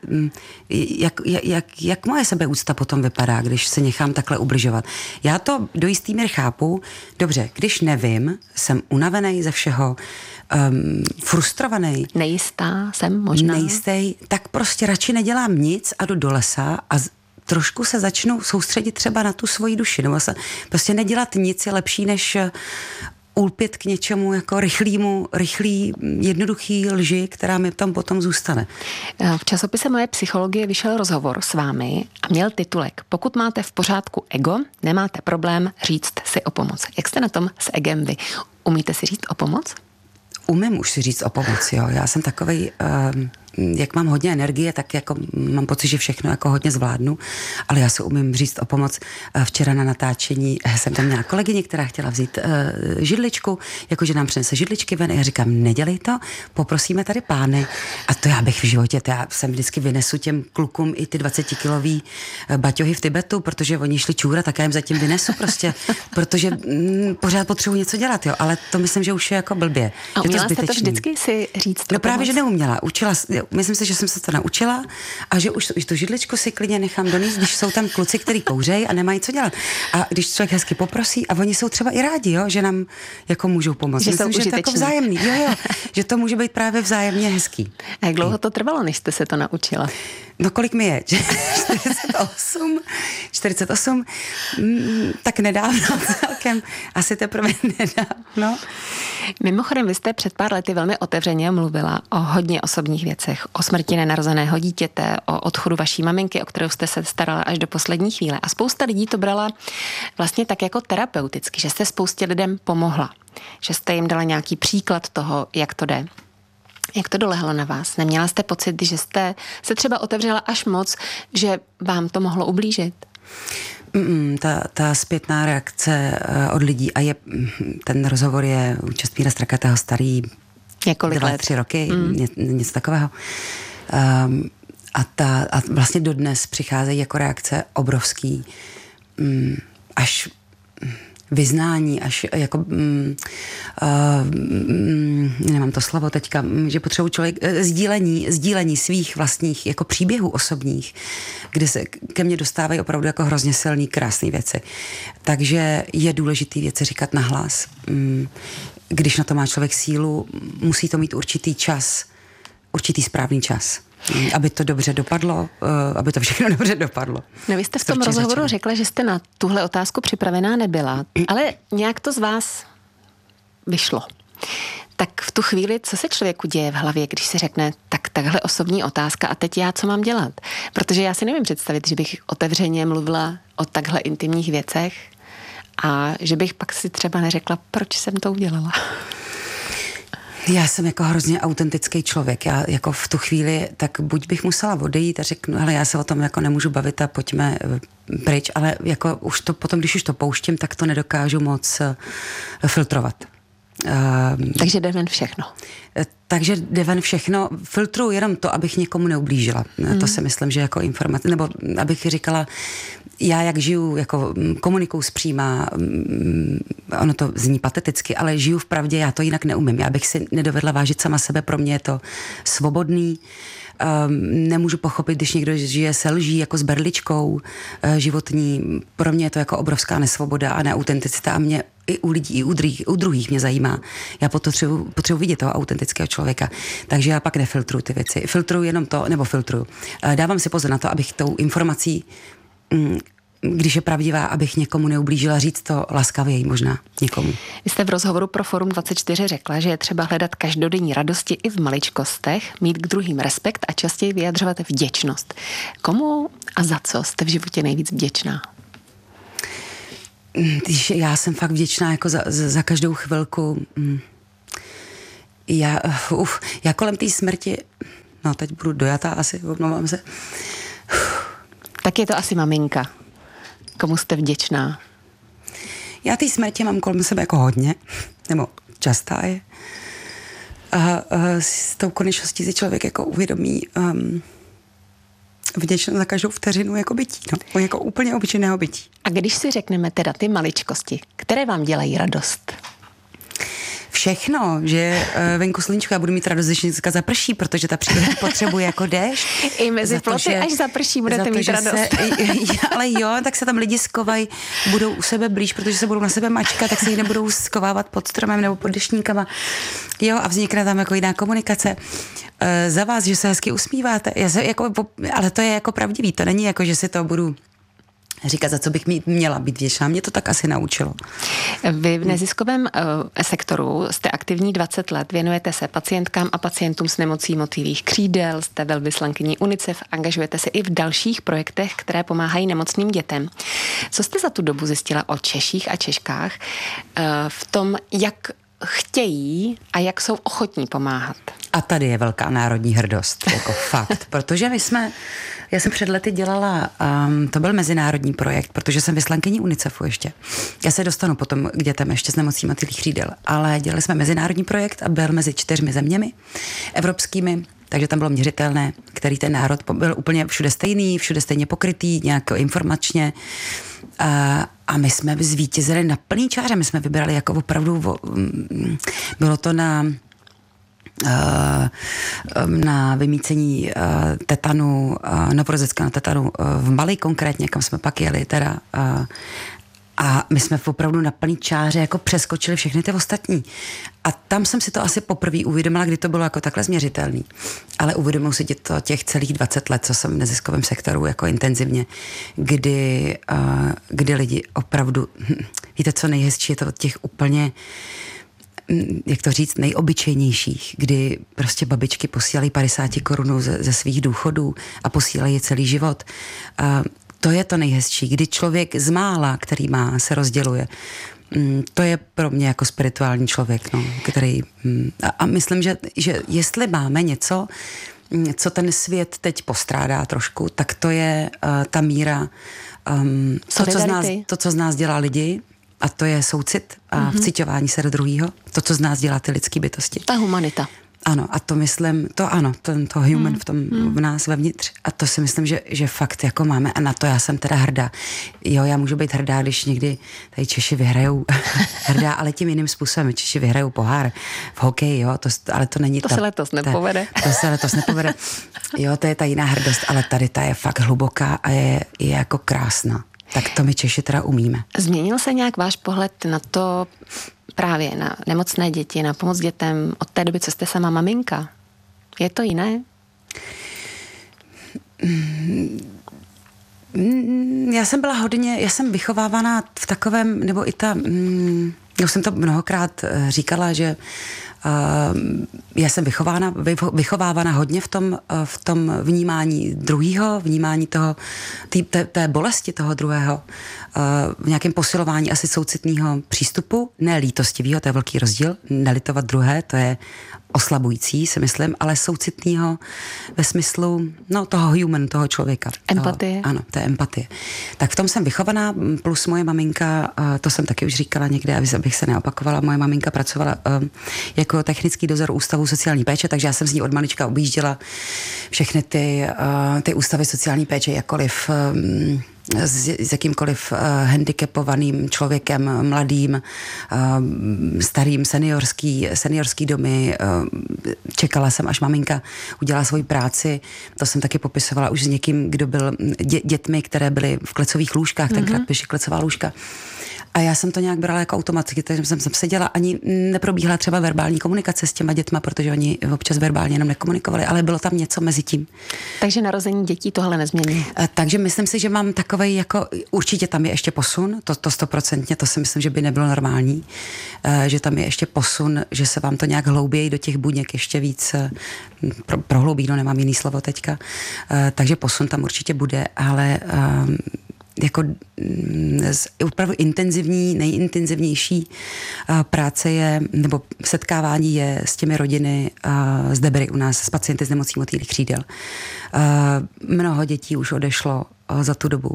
jak, jak, jak moje sebeúcta potom vypadá, když se nechám takhle ubližovat. Já to do jistý míry chápu. Dobře, když nevím, jsem unavený ze všeho, um, frustrovaný. Nejistá jsem možná. Nejistý, tak prostě radši nedělám nic a jdu do lesa a z, trošku se začnu soustředit třeba na tu svoji duši. Nebo se, prostě nedělat nic je lepší, než ulpět k něčemu jako rychlýmu, rychlý, jednoduchý lži, která mi tam potom zůstane. V časopise Moje psychologie vyšel rozhovor s vámi a měl titulek: Pokud máte v pořádku ego, nemáte problém říct si o pomoc. Jak jste na tom s egem vy? Umíte si říct o pomoc? Umím už si říct o pomoc, jo. Já jsem takovej, uh, jak mám hodně energie, tak jako mám pocit, že všechno jako hodně zvládnu, ale já si umím říct o pomoc. Včera na natáčení jsem tam měla kolegyni, která chtěla vzít uh, židličku, jakože nám přinese židličky ven. Já říkám, nedělej to, poprosíme tady pány. A to já bych v životě, to já jsem vždycky vynesu těm klukům i ty dvacetikilový baťohy v Tibetu, protože oni šli čůra, tak já jim zatím vynesu prostě, protože mm, pořád potřebuji něco dělat, jo, ale to myslím, že už je jako blbě. A uměla jste to vždycky si říct? No právě, že neuměla. Učila, myslím si, že jsem se to naučila a že už to, už to židličku si klidně nechám donést, když jsou tam kluci, který kouřejí a nemají co dělat. A když člověk hezky poprosí a oni jsou třeba i rádi, jo, že nám jako můžou pomoct. Že myslím, jsou že to jako vzájemný. Jo, jo, že to může být právě vzájemně hezký. A jak dlouho to trvalo, než jste se to naučila? No kolik mi je? čtyřicet osm čtyřicet osm tak nedávno celkem. Asi teprve nedávno. Mimochodem, vy jste před pár lety velmi otevřeně mluvila o hodně osobních věcech. O smrti nenarozeného dítěte, o odchodu vaší maminky, o kterou jste se starala až do poslední chvíle. A spousta lidí to brala vlastně tak jako terapeuticky, že jste spoustě lidem pomohla. Že jste jim dala nějaký příklad toho, jak to jde. Jak to dolehlo na vás? Neměla jste pocit, že jste se třeba otevřela až moc, že vám to mohlo ublížit? Mm, ta, ta zpětná reakce od lidí a je, ten rozhovor je u Čestmíra Strakatého starý několik dva, let. tři roky, mm. ně, něco takového. Um, a, ta, a vlastně dodnes přicházejí jako reakce obrovský, um, až vyznání, až jako mm, uh, mm, nemám to slovo teďka, že potřebuji člověk uh, sdílení, sdílení svých vlastních jako příběhů osobních, kde se ke mně dostávají opravdu jako hrozně silný, krásné věci. Takže je důležitý věci říkat nahlas. Mm, když na to má člověk sílu, musí to mít určitý čas, určitý správný čas. Aby to dobře dopadlo, aby to všechno dobře dopadlo. No vy jste v tom rozhovoru začala. řekla, že jste na tuhle otázku připravená nebyla, ale nějak to z vás vyšlo. Tak v tu chvíli, co se člověku děje v hlavě, když si řekne, tak takhle osobní otázka a teď já co mám dělat? Protože já si nevím představit, že bych otevřeně mluvila o takhle intimních věcech a že bych pak si třeba neřekla, proč jsem to udělala. Já jsem jako hrozně autentický člověk. Já jako v tu chvíli, tak buď bych musela odejít a řeknu, hele, já se o tom jako nemůžu bavit a pojďme pryč, ale jako už to potom, když už to pouštím, tak to nedokážu moc filtrovat. Uh, takže jde ven všechno. Takže jde ven všechno. Filtruju jenom to, abych někomu neublížila. Hmm. To si myslím, že jako informace, nebo abych říkala, já jak žiju, jako komunikuju zpříma, ono to zní pateticky, ale žiju v pravdě, já to jinak neumím. Já bych si nedovedla vážit sama sebe, pro mě je to svobodný. Um, nemůžu pochopit, když někdo žije se lží jako s berličkou uh, životní. Pro mě je to jako obrovská nesvoboda a neautenticita a mě i u lidí, i u druhých, u druhých mě zajímá. Já potřebuji, potřebuji vidět toho autentického člověka. Takže já pak nefiltruju ty věci. Filtruju jenom to, nebo filtruju. Uh, dávám si pozor na to, abych tou informací um, když je pravdivá, abych někomu neublížila, říct to laskavěji možná někomu. Vy jste v rozhovoru pro Forum dvacet čtyři řekla, že je třeba hledat každodenní radosti i v maličkostech, mít k druhým respekt a častěji vyjadřovat vděčnost. Komu a za co jste v životě nejvíc vděčná? Když já jsem fakt vděčná jako za, za, za každou chvilku. Já, uf, já kolem té smrti, no teď budu dojatá asi, omlouvám se. Tak je to asi maminka. Komu jste vděčná? Já té smrti mám kolem sebe jako hodně, nebo častá je. A, a s tou konečností si člověk jako uvědomí um, vděčnost za každou vteřinu jako bytí, no, jako úplně obyčejného bytí. A když si řekneme teda ty maličkosti, které vám dělají radost? Všechno, že venku sluníčko, já budu mít radost, když dneska zaprší, protože ta příroda potřebuje jako déšť. I mezi ploty, že, až zaprší, budete to, mít radost. Se, ale jo, tak se tam lidi skovají, budou u sebe blíž, protože se budou na sebe mačkat, tak se jich nebudou skovávat pod stromem nebo pod deštníkama. Jo, a vznikne tam jako jiná komunikace. E, za vás, že se hezky usmíváte, já se, jako, ale to je jako pravdivý, to není jako, že si to budu říkat, za co bych měla být vděčná. Mě to tak asi naučilo. Vy v neziskovém uh, sektoru jste aktivní dvacet let, věnujete se pacientkám a pacientům s nemocí motýlích křídel, jste velvyslankyní UNICEF, angažujete se i v dalších projektech, které pomáhají nemocným dětem. Co jste za tu dobu zjistila o Češích a Češkách uh, v tom, jak chtějí a jak jsou ochotní pomáhat? A tady je velká národní hrdost, jako fakt, protože my jsme, já jsem před lety dělala, um, to byl mezinárodní projekt, protože jsem vyslankyní UNICEFu ještě. Já se dostanu potom k dětem ještě s nemocí motýlých křídel, ale dělali jsme mezinárodní projekt a byl mezi čtyřmi zeměmi evropskými, takže tam bylo měřitelné, který ten národ byl úplně všude stejný, všude stejně pokrytý, nějak informačně. A, a my jsme zvítězili na plný čáře, my jsme vybrali jako opravdu, bylo to na na vymícení tetanu, novorozeckého tetanu v Mali konkrétně, kam jsme pak jeli teda. A my jsme opravdu na plný čáře jako přeskočili všechny ty ostatní. A tam jsem si to asi poprvé uvědomila, kdy to bylo jako takhle změřitelný. Ale uvědomuji si to těch celých dvacet let, co jsem v neziskovém sektoru jako intenzivně, kdy, kdy lidi opravdu, víte, co nejhezčí je to od těch úplně, jak to říct, nejobyčejnějších, kdy prostě babičky posílají padesát korun ze, ze svých důchodů a posílají je celý život. A to je to nejhezčí, kdy člověk z mála, který má, se rozděluje. To je pro mě jako spirituální člověk, no, který... A, a myslím, že, že jestli máme něco, co ten svět teď postrádá trošku, tak to je uh, ta míra, um, to, co z nás, to, co z nás dělá lidi, a to je soucit a mm-hmm. vciťování se do druhého. To, co z nás dělá ty lidské bytosti. Ta humanita. Ano, a to myslím, to ano, to, to human mm. v tom mm. v nás vevnitř. A to si myslím, že, že fakt jako máme a na to já jsem teda hrdá. Jo, já můžu být hrdá, když někdy tady Češi vyhrajou hrdá, ale tím jiným způsobem. Češi vyhrajou pohár v hokeji, jo, to, ale to není to ta... se letos nepovede. Ta, to se letos nepovede. Jo, to je ta jiná hrdost, ale tady ta je fakt hluboká a je, je jako krásná. Tak to my Češi teda umíme. Změnil se nějak váš pohled na to, právě na nemocné děti, na pomoc dětem od té doby, co jste sama maminka? Je to jiné? Já jsem byla hodně, já jsem vychovávaná v takovém, nebo i ta, já jsem to mnohokrát říkala, že Uh, já jsem vychována, vychovávána hodně v tom, v tom vnímání druhého, vnímání toho, tý, té, té bolesti toho druhého, uh, v nějakém posilování asi soucitného přístupu, ne lítostivého, to je velký rozdíl, nelitovat druhé, to je oslabující, si myslím, ale soucitného ve smyslu, no, toho human, toho člověka. Empatie. Toho, ano, to je empatie. Tak v tom jsem vychovaná, plus moje maminka, to jsem taky už říkala někde, abych se neopakovala, moje maminka pracovala jako technický dozor Ústavu sociální péče, takže já jsem z ní od malička objížděla všechny ty, ty ústavy sociální péče, jakkoliv s, s jakýmkoliv uh, handicapovaným člověkem, mladým, uh, starým, seniorský, seniorský domy. Uh, čekala jsem, až maminka udělá svoji práci. To jsem taky popisovala už s někým, kdo byl dě, dětmi, které byly v klecových lůžkách, mm-hmm. tenkrát píši klecová lůžka. A já jsem to nějak brala jako automaticky, takže jsem tam seděla, ani neprobíhala třeba verbální komunikace s těma dětma, protože oni občas verbálně jenom nekomunikovali, ale bylo tam něco mezi tím. Takže narození dětí tohle nezmění. Takže myslím si, že mám takovej jako, určitě tam je ještě posun, to, to stoprocentně, to si myslím, že by nebylo normální, že tam je ještě posun, že se vám to nějak hlouběji do těch buněk ještě víc pro, prohloubí, no nemám jiný slovo teďka, takže posun tam určitě bude, ale jako opravdu intenzivní, nejintenzivnější práce je, nebo setkávání je s těmi rodiny z Debry u nás, s pacienty s nemocí motýlých křídel. Mnoho dětí už odešlo za tu dobu.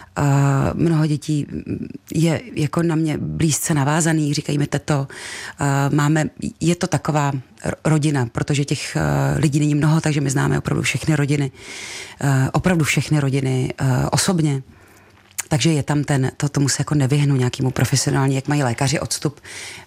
Mnoho dětí je jako na mě blízce navázaný, říkají mi teto. Máme, je to taková rodina, protože těch lidí není mnoho, takže my známe opravdu všechny rodiny. Opravdu všechny rodiny osobně. Takže je tam ten, to tomu se jako nevyhnu nějakému profesionální, jak mají lékaři odstup,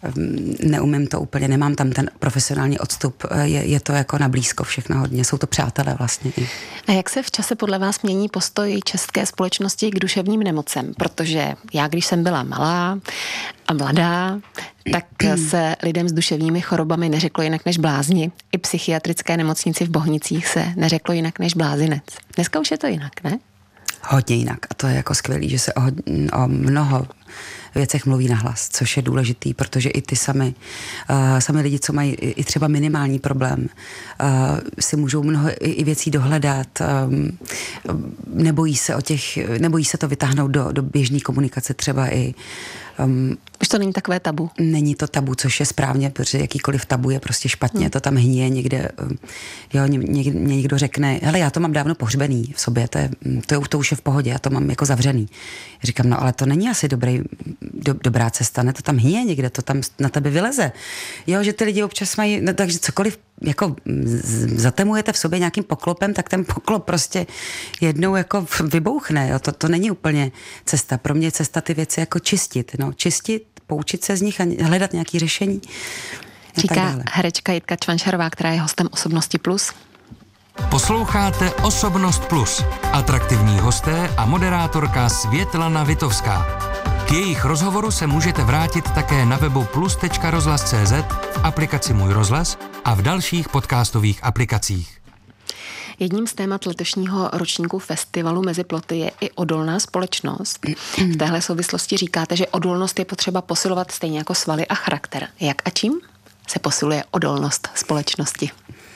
neumím to úplně, nemám tam ten profesionální odstup, je, je to jako na blízko všechno hodně, jsou to přátelé vlastně. A jak se v čase podle vás mění postoj české společnosti k duševním nemocem? Protože já, když jsem byla malá a mladá, tak se lidem s duševními chorobami neřeklo jinak než blázni. I psychiatrické nemocnici v Bohnicích se neřeklo jinak než blázinec. Dneska už je to jinak, ne? Hodně jinak. A to je jako skvělý, že se o, o mnoho věcech mluví nahlas, což je důležitý, protože i ty sami, uh, sami lidi, co mají i třeba minimální problém, uh, si můžou mnoho i, i věcí dohledat, um, nebojí se o těch, nebojí se to vytáhnout do, do běžné komunikace třeba i Um, Už to není takové tabu? Není to tabu, což je správně, protože jakýkoliv tabu je prostě špatně, hmm. to tam hníje někde, jo, někde, někdo řekne, hele, já to mám dávno pohřbený v sobě, to, je, to, to už je v pohodě, já to mám jako zavřený. Říkám, no ale to není asi dobrý, do, dobrá cesta, ne, to tam hníje někde, to tam na tebe vyleze. Jo, že ty lidi občas mají, no, takže cokoliv jako zatemujete v sobě nějakým poklopem, tak ten poklop prostě jednou jako vybouchne, jo, to, to není úplně cesta. Pro mě je cesta ty věci jako čistit, no, čistit, poučit se z nich a hledat nějaké řešení. Říká herečka Jitka Čvančarová, která je hostem Osobnosti plus. Posloucháte Osobnost plus. Atraktivní hosté a moderátorka Světlana Vitovská. K jejich rozhovoru se můžete vrátit také na webu plus tečka rozhlas tečka cé zet, v aplikaci Můj rozhlas a v dalších podcastových aplikacích. Jedním z témat letošního ročníku festivalu Mezi ploty je i odolná společnost. V téhle souvislosti říkáte, že odolnost je potřeba posilovat stejně jako svaly a charakter. Jak a čím se posiluje odolnost společnosti?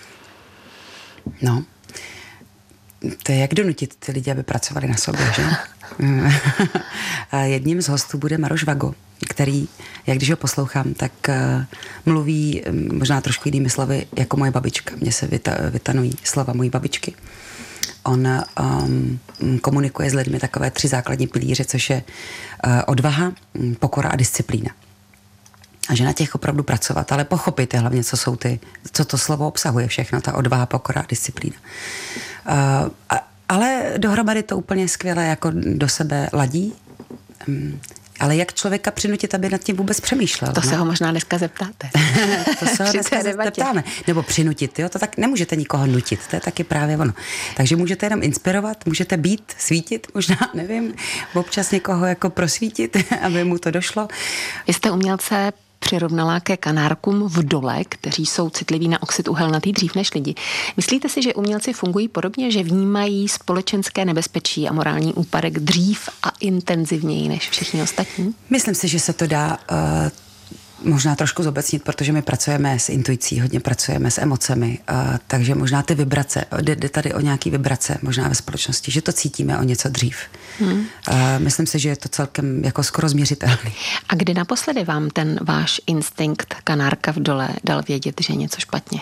No, to je jak donutit ty lidi, aby pracovali na sobě, že? Jedním z hostů bude Maroš Vago, který, jak když ho poslouchám, tak uh, mluví um, možná trošku jinými slovy jako moje babička. Mně se vyta, vytanují slova mojí babičky. On um, komunikuje s lidmi takové tři základní pilíře, což je uh, odvaha, pokora a disciplína. A že na těch opravdu pracovat, ale pochopíte hlavně, co jsou ty, co to slovo obsahuje všechno, ta odvaha, pokora a disciplína. Uh, a, ale dohromady to úplně skvěle jako do sebe ladí. Um, ale jak člověka přinutit, aby nad tím vůbec přemýšlel? To no? se ho možná dneska zeptáte. To se ho dneska zeptáme. Nebo přinutit, jo? To tak nemůžete nikoho nutit, to je taky právě ono. Takže můžete jenom inspirovat, můžete být, svítit, možná, nevím, občas někoho jako prosvítit, aby mu to došlo. Vy jste umělce přirovnala ke kanárkům v dole, kteří jsou citliví na oxid uhelnatý dřív než lidi. Myslíte si, že umělci fungují podobně, že vnímají společenské nebezpečí a morální úpadek dřív a intenzivněji než všichni ostatní? Myslím si, že se to dá uh, možná trošku zobecnit, protože my pracujeme s intuicí, hodně pracujeme s emocemi, uh, takže možná ty vibrace, jde, jde tady o nějaký vibrace, možná ve společnosti, že to cítíme o něco dřív. Hmm. Uh, myslím si, že je to celkem jako skoro změřitelný. A kdy naposledy vám ten váš instinkt kanárka v dole dal vědět, že je něco špatně?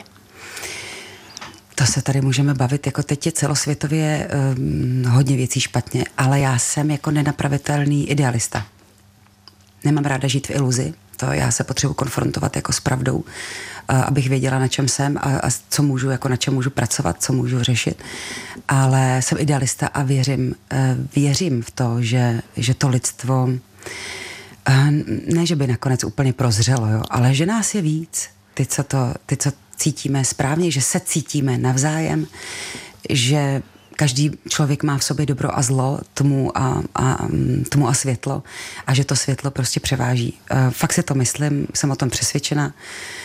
To se tady můžeme bavit, jako teď je celosvětově um, hodně věcí špatně, ale já jsem jako nenapravitelný idealista. Nemám ráda žít v iluzi, to já se potřebuji konfrontovat jako s pravdou, uh, abych věděla, na čem jsem a, a co můžu, jako na čem můžu pracovat, co můžu řešit. Ale jsem idealista a věřím, uh, věřím v to, že, že to lidstvo, uh, ne, že by nakonec úplně prozřelo, jo, ale že nás je víc, ty, co to, ty, co cítíme správně, že se cítíme navzájem, že každý člověk má v sobě dobro a zlo, tmu a, a, tmu a světlo a že to světlo prostě převáží. Fakt si to myslím, jsem o tom přesvědčena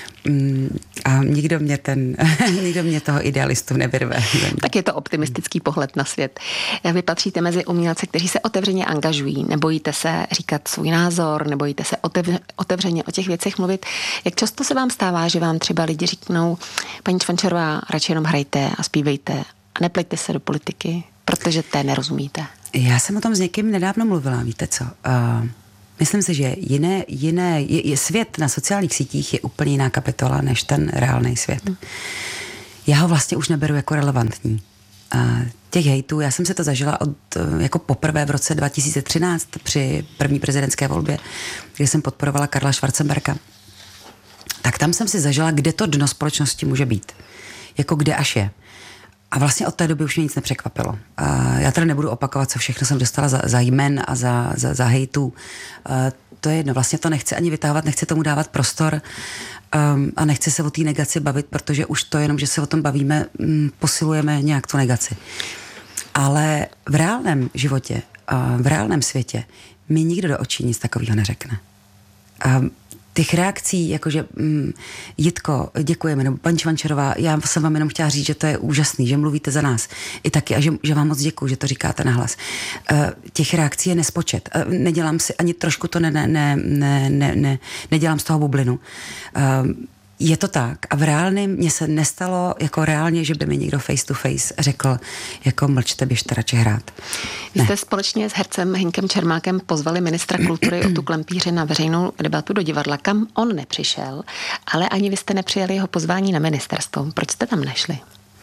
a nikdo mě, ten, nikdo mě toho idealistu nevyrve. Tak je to optimistický pohled na svět. Vy patříte mezi umělce, kteří se otevřeně angažují. Nebojíte se říkat svůj názor, nebojíte se otevř, otevřeně o těch věcech mluvit. Jak často se vám stává, že vám třeba lidi říknou, paní Čvančarová, radši jenom hrajte a zpívejte a nepleťte se do politiky, protože té nerozumíte? Já jsem o tom s někým nedávno mluvila, víte co? Uh, myslím si, že jiné, jiné, je, je svět na sociálních sítích je úplně jiná kapitola než ten reálný svět. Hmm. Já ho vlastně už neberu jako relevantní. Uh, těch hejtů, já jsem se to zažila od, jako poprvé v roce dva tisíce třináct při první prezidentské volbě, kdy jsem podporovala Karla Schwarzenberga. Tak tam jsem si zažila, kde to dno společnosti může být. Jako kde až je. A vlastně od té doby už mě nic nepřekvapilo. Uh, já tady nebudu opakovat, co všechno jsem dostala za, za jmen a za, za, za hejtů. Uh, to je jedno, vlastně to nechci ani vytahovat, nechci tomu dávat prostor um, a nechci se o té negaci bavit, protože už to jenom, že se o tom bavíme, um, posilujeme nějak tu negaci. Ale v reálném životě, uh, v reálném světě mi nikdo do očí nic takového neřekne. Um, Těch reakcí, jakože mm, Jitko, děkujeme, nebo paní Čvančarová, já jsem vám jenom chtěla říct, že to je úžasný, že mluvíte za nás. I taky, a že, že vám moc děkuju, že to říkáte nahlas. Uh, těch reakcí je nespočet. Uh, nedělám si, ani trošku to ne, ne, ne, ne, ne, ne, nedělám z toho bublinu. Uh, Je to tak. A v reálném mně se nestalo jako reálně, že by mi někdo face to face řekl, jako mlčte, běžte radši hrát. Vy jste společně s hercem Hinkem Čermákem pozvali ministra kultury Otu Klempíře na veřejnou debatu do divadla, kam on nepřišel, ale ani vy jste nepřijali jeho pozvání na ministerstvo. Proč jste tam nešli?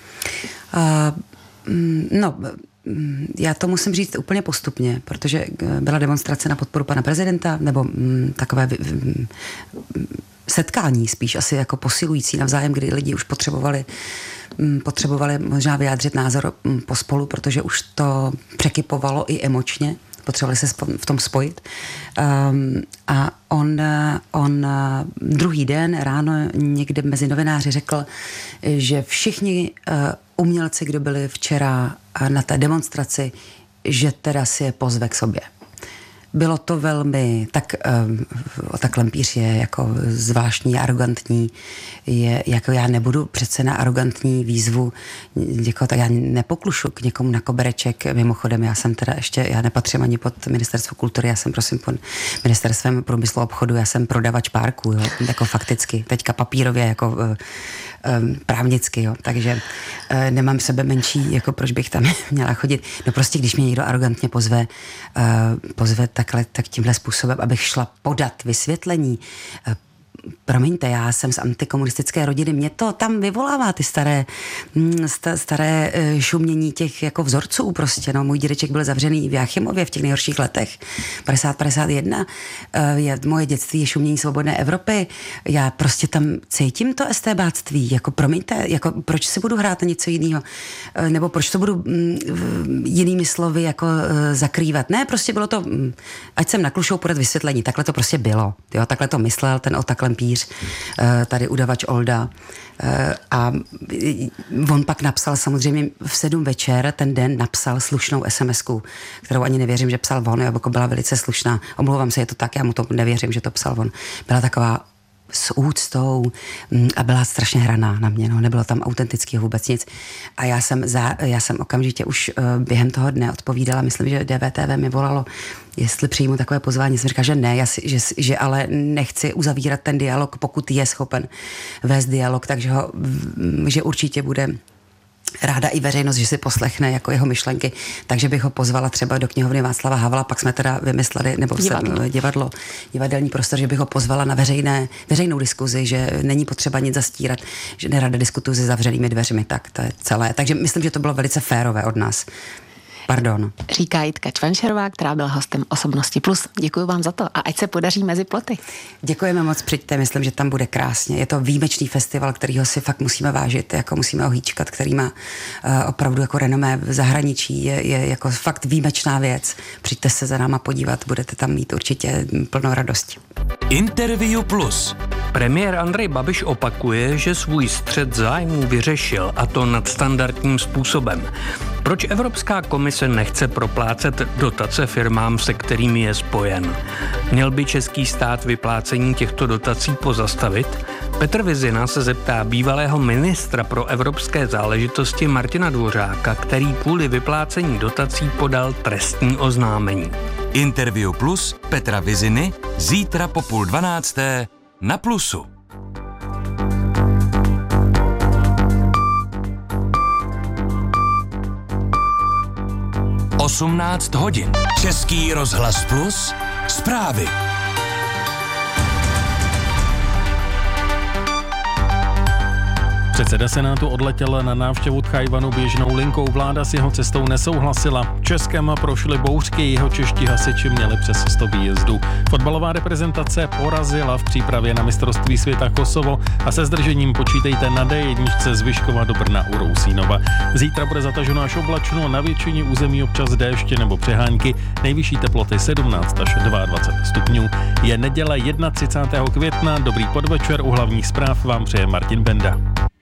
Uh, no, já to musím říct úplně postupně, protože byla demonstrace na podporu pana prezidenta, nebo mm, takové mm, setkání spíš asi jako posilující navzájem, kdy lidi už potřebovali, potřebovali možná vyjádřit názor pospolu, protože už to překypovalo i emočně, potřebovali se v tom spojit. Um, a on, on druhý den ráno někde mezi novináři řekl, že všichni uh, umělci, kdo byli včera na té demonstraci, že teda si je pozve k sobě. Bylo to velmi, tak um, tak Klempíř je jako zvláštní, arrogantní, je, jako já nebudu přece na arrogantní výzvu, jako, tak já nepoklušu k někomu na kobereček, mimochodem já jsem teda ještě, já nepatřím ani pod ministerstvo kultury, já jsem prosím pod ministerstvem průmyslu a obchodu, já jsem prodavač párků, jo, jako fakticky, teďka papírově, jako uh, um, právnicky, jo, takže uh, nemám sebe menší, jako proč bych tam měla chodit, no prostě když mě někdo arrogantně pozve, uh, pozve takhle, tak tímhle způsobem, abych šla podat vysvětlení. Promiňte, já jsem z antikomunistické rodiny, mě to tam vyvolává ty staré, staré šumění těch jako vzorců prostě, no. Můj dědeček byl zavřený v Jáchymově v těch nejhorších letech, padesát padesát jedna, je, moje dětství je šumění svobodné Evropy, já prostě tam cítím to estébáctví, jako promiňte, jako proč si budu hrát na něco jiného, nebo proč to budu mm, jinými slovy jako uh, zakrývat, ne, prostě bylo to, mm, ať jsem na Klušou podat vysvětlení, takhle to prostě bylo, jo, takhle to myslel ten Ota Klempíř, tady udavač Olda. A on pak napsal samozřejmě v sedm večer, ten den napsal slušnou es em esku, kterou ani nevěřím, že psal on, jako byla velice slušná. Omlouvám se, je to tak, já mu to nevěřím, že to psal on. Byla taková s úctou a byla strašně hraná na mě, no, nebylo tam autentického vůbec nic. A já jsem, za, já jsem okamžitě už během toho dne odpovídala, myslím, že D V T V mi volalo, jestli přijmu takové pozvání. Jsem říkala, že ne, já si, že, že ale nechci uzavírat ten dialog, pokud je schopen vést dialog, takže ho, že určitě bude ráda i veřejnost, že si poslechne jako jeho myšlenky, takže bych ho pozvala třeba do knihovny Václava Havla, pak jsme teda vymysleli, nebo divadlo, se, divadlo divadelní prostor, že bych ho pozvala na veřejné, veřejnou diskuzi, že není potřeba nic zastírat, že nerada diskutuji se zavřenými dveřmi, tak to je celé. Takže myslím, že to bylo velice férové od nás. Pardon. Říká Jitka Čvančerová, která byla hostem Osobnosti plus. Děkuji vám za to a ať se podaří mezi ploty. Děkujeme moc, přijďte, myslím, že tam bude krásně. Je to výjimečný festival, kterýho si fakt musíme vážit, jako musíme ho hýčkat, který má uh, opravdu jako renomé v zahraničí, je, je jako fakt výjimečná věc. Přijďte se za náma podívat, budete tam mít určitě plnou radosti. Interview plus. Premiér Andrej Babiš opakuje, že svůj střet zájmů vyřešil, a to nadstandardním způsobem. Proč Evropská komise nechce proplácet dotace firmám, se kterými je spojen? Měl by český stát vyplácení těchto dotací pozastavit? Petr Vizina se zeptá bývalého ministra pro evropské záležitosti Martina Dvořáka, který kvůli vyplácení dotací podal trestní oznámení. Interview plus Petra Viziny zítra po půl dvanácté na Plusu. osmnáct hodin. Český rozhlas plus. Zprávy. Předseda Senátu odletěl na návštěvu Tchajwanu běžnou linkou. Vláda s jeho cestou nesouhlasila. Českem prošly bouřky, jeho čeští hasiči měli přes sto výjezdů. Fotbalová reprezentace porazila v přípravě na mistrovství světa Kosovo a se zdržením počítejte na D jedna z Vyškova do Brna u Rousínova. Zítra bude zataženo až oblačno, na většině území občas déště nebo přehánky, nejvyšší teploty sedmnáct až dvacet dva stupňů. Je neděle třicátého prvního května, dobrý podvečer, u hlavních zpráv vám přeje Martin Benda.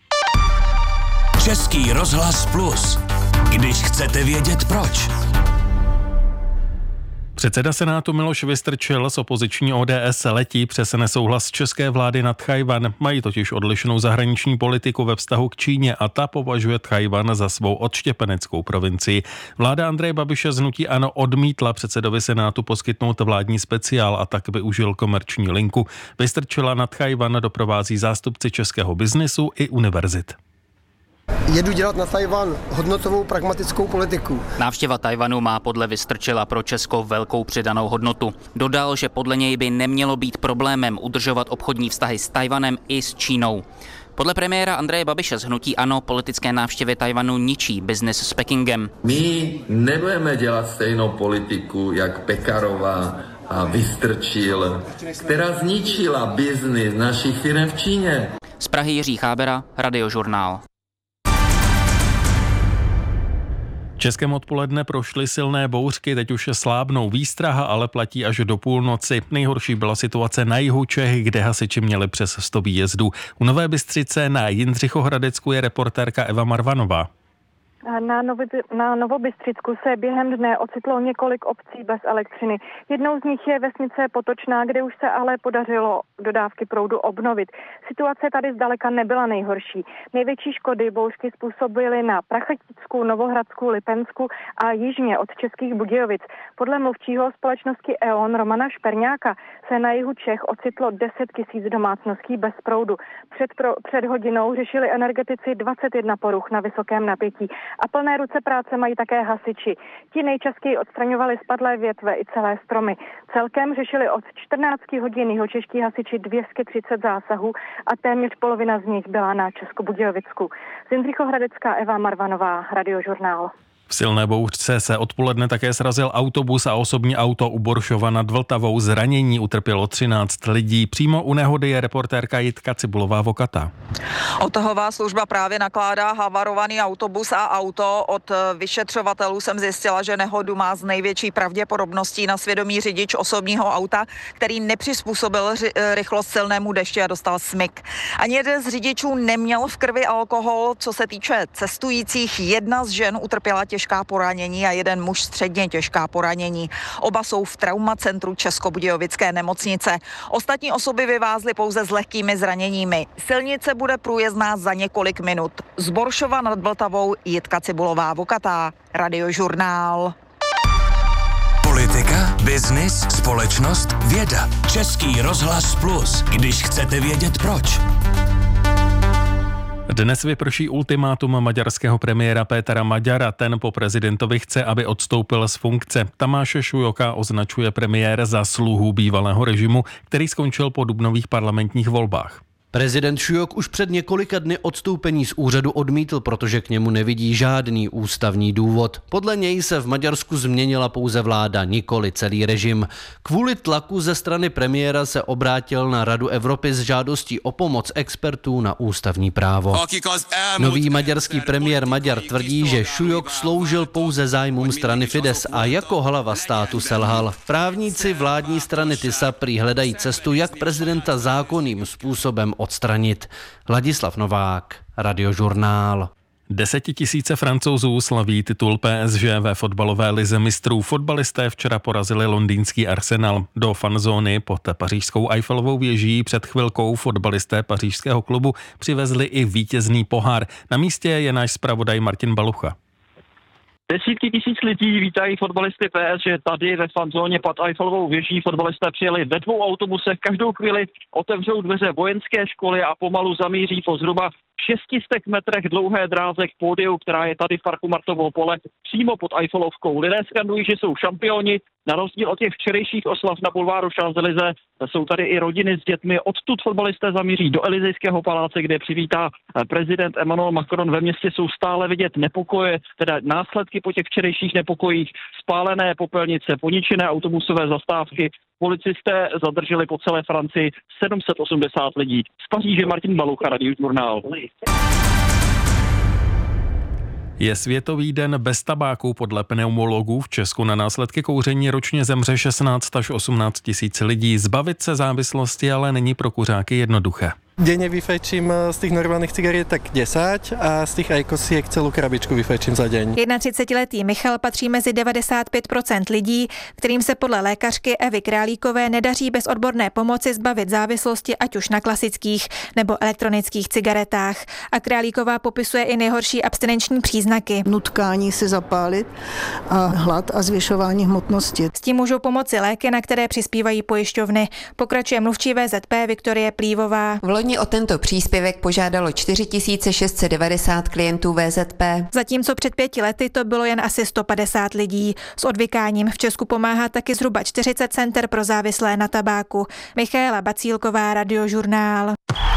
Český rozhlas plus. Když chcete vědět proč. Předseda Senátu Miloš Vystrčil z opoziční O D S letí přes nesouhlas české vlády na Tchajwan. Mají totiž odlišnou zahraniční politiku ve vztahu k Číně a ta považuje Tchajwan za svou odštěpeneckou provincii. Vláda Andreje Babiše z hnutí ANO odmítla předsedovi Senátu poskytnout vládní speciál a tak využil komerční linku. Vystrčila na Tchajwan doprovází zástupci českého biznisu i univerzit. Jedu dělat na Tchajwan hodnotovou pragmatickou politiku. Návštěva Tchajwanu má podle Vystrčila pro Česko velkou přidanou hodnotu. Dodal, že podle něj by nemělo být problémem udržovat obchodní vztahy s Tchajwanem i s Čínou. Podle premiéra Andreje Babiše z hnutí ANO politické návštěvy Tchajwanu ničí biznis s Pekingem. My nebudeme dělat stejnou politiku jak Pekarová a Vystrčil, která zničila biznis našich firm v Číně. Z Prahy Jiří Chábera, Radiožurnál. Českém odpoledne prošly silné bouřky, teď už slábnou, výstraha ale platí až do půlnoci. Nejhorší byla situace na jihu Čech, kde hasiči měli přes sto výjezdů. U Nové Bystřice na Jindřichohradecku je reportérka Eva Marvanová. Na, Novi, na Novobystřicku se během dne ocitlo několik obcí bez elektřiny. Jednou z nich je vesnice Potočná, kde už se ale podařilo dodávky proudu obnovit. Situace tady zdaleka nebyla nejhorší. Největší škody bouřky způsobily na Prachaticku, Novohradsku, Lipensku a jižně od Českých Budějovic. Podle mluvčího společnosti E O N Romana Šperňáka se na jihu Čech ocitlo deset tisíc domácností bez proudu. Před, pro, před hodinou řešili energetici dvacet jedna poruch na vysokém napětí. A plné ruce práce mají také hasiči. Ti nejčastěji odstraňovali spadlé větve i celé stromy. Celkem řešili od čtrnácti hodin jihočeští hasiči dvě stě třicet zásahů a téměř polovina z nich byla na Českobudějovicku. Z Jindřichohradecka Eva Marvanová, Radiožurnál. V silné bouřce se odpoledne také srazil autobus a osobní auto u Boršova nad Vltavou. Zranění utrpělo třináct lidí. Přímo u nehody je reportérka Jitka Cibulová-Vokata. Odtahová služba právě nakládá havarovaný autobus a auto. Od vyšetřovatelů jsem zjistila, že nehodu má z největší pravděpodobností na svědomí řidič osobního auta, který nepřizpůsobil rychlost silnému dešti a dostal smyk. Ani jeden z řidičů neměl v krvi alkohol. Co se týče cestujících, jedna z žen utrpěla těžké těžká poranění a jeden muž středně těžká poranění. Oba jsou v traumacentru Českobudějovické nemocnice. Ostatní osoby vyvázly pouze s lehkými zraněními. Silnice bude průjezdná za několik minut. Z Boršova nad Vltavou Jitka Cibulová-Vokatá, Radiožurnál. Politika, biznis, společnost, věda. Český rozhlas Plus, když chcete vědět proč. Dnes vyprší ultimátum maďarského premiéra Pétera Maďara. Ten po prezidentovi chce, aby odstoupil z funkce. Tamáše Šujoka označuje premiér za sluhu bývalého režimu, který skončil po dubnových parlamentních volbách. Prezident Šujok už před několika dny odstoupení z úřadu odmítl, protože k němu nevidí žádný ústavní důvod. Podle něj se v Maďarsku změnila pouze vláda, nikoli celý režim. Kvůli tlaku ze strany premiéra se obrátil na Radu Evropy s žádostí o pomoc expertů na ústavní právo. Nový maďarský premiér Maďar tvrdí, že Šujok sloužil pouze zájmům strany Fidesz a jako hlava státu selhal. Právníci vládní strany Tisa prý hledají cestu, jak prezidenta zákonným způsobem odstranit. Ladislav Novák, Radiožurnál. Desetitisíce Francouzů slaví titul P S G ve fotbalové lize mistrů. Fotbalisté včera porazili londýnský Arsenal. Do fanzóny pod pařížskou Eiffelovou věží před chvilkou fotbalisté pařížského klubu přivezli i vítězný pohár. Na místě je náš zpravodaj Martin Balucha. Desítky tisíc lidí vítají fotbalisty P S G tady ve fanzóně pod Eiffelovou věží. Fotbalisté přijeli ve dvou autobusech, každou chvíli otevřou dveře vojenské školy a pomalu zamíří po zhruba šestistek metrech dlouhé dráze k pódiu, která je tady v parku Martovo pole, přímo pod Eiffelovkou. Lidé skandují, že jsou šampioni. Na rozdíl od těch včerejších oslav na bulváru Champs-Élysées jsou tady i rodiny s dětmi. Odtud fotbalisté zamíří do Elysejského paláce, kde přivítá prezident Emmanuel Macron. Ve městě jsou stále vidět nepokoje, teda následky po těch včerejších nepokojích, spálené popelnice, poničené autobusové zastávky. Policisté zadrželi po celé Francii sedm set osmdesát lidí. Z Paříže Martin Balucha, Radiožurnál. Je Světový den bez tabáku. Podle pneumologů v Česku na následky kouření ročně zemře šestnáct až osmnáct tisíc lidí. Zbavit se závislosti ale není pro kuřáky jednoduché. Denne vyfajčím z tých normálnych cigariet tak desať a z tých ajkosiek celú krabičku vyfajčím za deň. třicetiletý Michal patří mezi devadesát pět procent lidí, kterým se podle lékařky Evy Králíkové nedaří bez odborné pomoci zbavit závislosti ať už na klasických nebo elektronických cigaretách. A Králíková popisuje i nejhorší abstinenční příznaky. Nutkání si zapálit a hlad a zvyšování hmotnosti. S tím můžou pomoci léky, na které přispívají pojišťovny. Pokračuje mluvčí V Z P Viktorie Plívová. Loni o tento příspěvek požádalo čtyři tisíce šest set devadesát klientů V Z P. Zatímco před pěti lety to bylo jen asi sto padesát lidí. S odvykáním v Česku pomáhá taky zhruba čtyřicet center pro závislé na tabáku. Michaela Bacílková, Radiožurnál.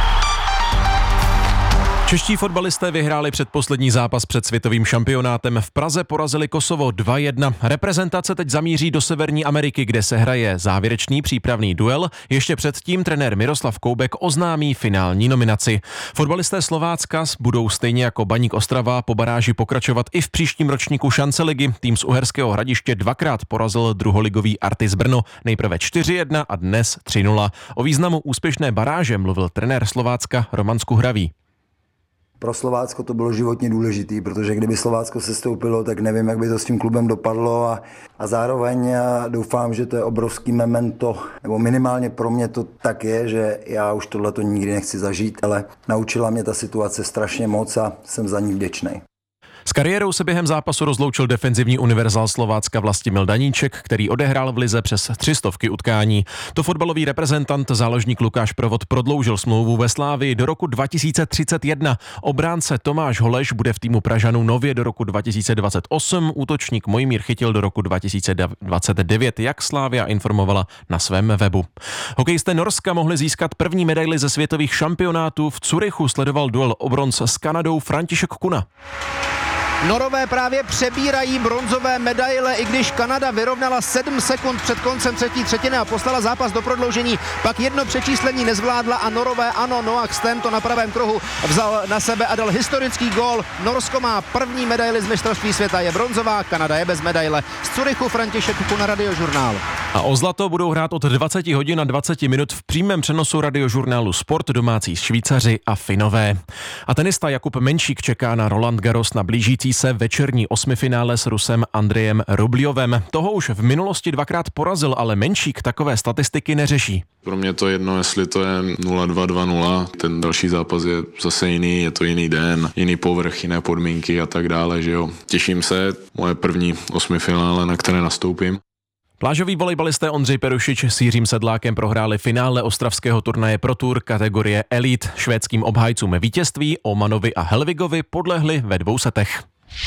Čeští fotbalisté vyhráli předposlední zápas před světovým šampionátem. V Praze porazili Kosovo dva jedna. Reprezentace teď zamíří do Severní Ameriky, kde se hraje závěrečný přípravný duel. Ještě předtím trenér Miroslav Koubek oznámí finální nominaci. Fotbalisté Slovácka budou stejně jako Baník Ostrava po baráži pokračovat i v příštím ročníku šance ligy. Tým z Uherského Hradiště dvakrát porazil druholigový Artis Brno. Nejprve čtyři jedna a dnes tři nula. O významu úspěšné baráže mluvil trenér Slovácka Roman Skuhravý. Pro Slovácko to bylo životně důležitý, protože kdyby Slovácko sestoupilo, tak nevím, jak by to s tím klubem dopadlo a, a zároveň já doufám, že to je obrovský memento, nebo minimálně pro mě to tak je, že já už tohleto nikdy nechci zažít, ale naučila mě ta situace strašně moc a jsem za ní vděčný. S kariérou se během zápasu rozloučil defenzivní univerzál Slovácka Vlastimil Daníček, který odehrál v lize přes tři stovky utkání. To fotbalový reprezentant záložník Lukáš Provod prodloužil smlouvu ve Slávii do roku dva tisíce třicet jedna. Obránce Tomáš Holeš bude v týmu Pražanů nově do roku dva tisíce dvacet osm, útočník Mojmír Chytil do roku dva tisíce dvacet devět, jak Slavia informovala na svém webu. Hokejisté Norska mohli získat první medaili ze světových šampionátů. V Curychu sledoval duel o bronz s Kanadou František Kuna. Norové právě přebírají bronzové medaile, i když Kanada vyrovnala sedm sekund před koncem třetí třetiny a poslala zápas do prodloužení. Pak jedno přečíslení nezvládla a Norové ano, Noah Sten to na pravém kruhu vzal na sebe a dal historický gól. Norsko má první medaili z mistrovství světa, je bronzová, Kanada je bez medaile. Z Curychu František Kuna, Radiožurnál. A o zlato budou hrát od dvacet hodin a dvacet minut v přímém přenosu Radiožurnálu Sport domácí Švýcaři a Finové. A tenista Jakub Menšík čeká na Roland Garros na blížící se večerní osmifinále s Rusem Andrejem Rubljovem. Toho už v minulosti dvakrát porazil, ale Menšík takové statistiky neřeší. Pro mě to jedno, jestli to je nula dva dva nula, ten další zápas je zase jiný, je to jiný den, jiný povrch, jiné podmínky a tak dále, že jo. Těším se, moje první osmifinále, na které nastoupím. Plážoví volejbalisté Ondřej Perušič s Jiřím Sedlákem prohráli finále ostravského turnaje Pro Tour kategorie Elite. Švédským obhájcům vítězství Omanovi a Helvigovi podlehli ve dvou setech.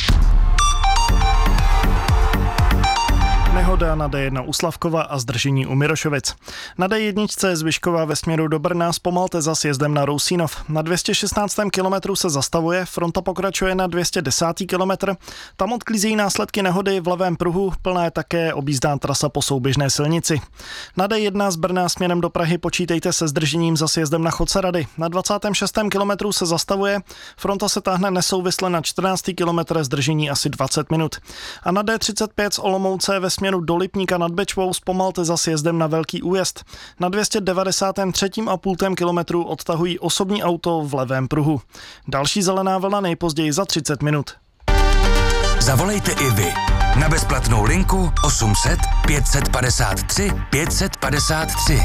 Nehoda na D jedna u Slavkova a zdržení u Mirošovic. Na D jedna Zvyšková ve směru do Brna zpomalte za sjezdem na Rousínov. Na dvě stě šestnáctém kilometru se zastavuje, fronta pokračuje na dvě stě desátém kilometr. Tam odklízejí následky nehody v levém pruhu, plná je také objízdná trasa po souběžné silnici. Na D jedna z Brna směrem do Prahy počítejte se zdržením za sjezdem na Chodcerady. Na dvacátém šestém kilometru se zastavuje, fronta se táhne nesouvisle na čtrnáctém kilometru, zdržení asi dvacet minut. A na D třicet pět z Olomouce ve směru do Lipníka nad Bečvou zpomalte za sjezdem na Velký Újezd. Na dvě stě devadesátém třetím a půltém kilometru odtahují osobní auto v levém pruhu. Další zelená vlna nejpozději za třicet minut. Zavolejte i vy na bezplatnou linku osm set pět set padesát tři pět set padesát tři.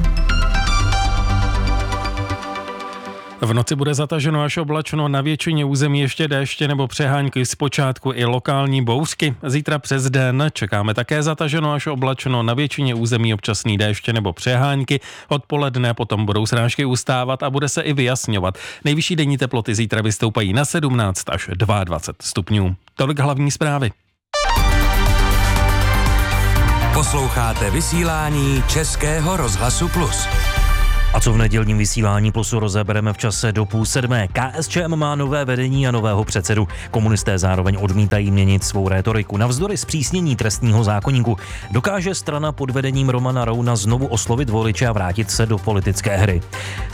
V noci bude zataženo až oblačno, na většině území ještě déště nebo přehánky, zpočátku i lokální bouřky. Zítra přes den čekáme také zataženo až oblačno, na většině území občasný déště nebo přehánky. Odpoledne potom budou srážky ustávat a bude se i vyjasňovat. Nejvyšší denní teploty zítra vystoupají na sedmnáct až dvacet dva stupňů. Tolik hlavní zprávy. Posloucháte vysílání Českého rozhlasu Plus. A co v nedělním vysílání Plusu rozebereme v čase do půl sedmé. K S Č M má nové vedení a nového předsedu. Komunisté zároveň odmítají měnit svou rétoriku. Navzdory zpřísnění trestního zákoníku dokáže strana pod vedením Romana Rouna znovu oslovit voliče a vrátit se do politické hry.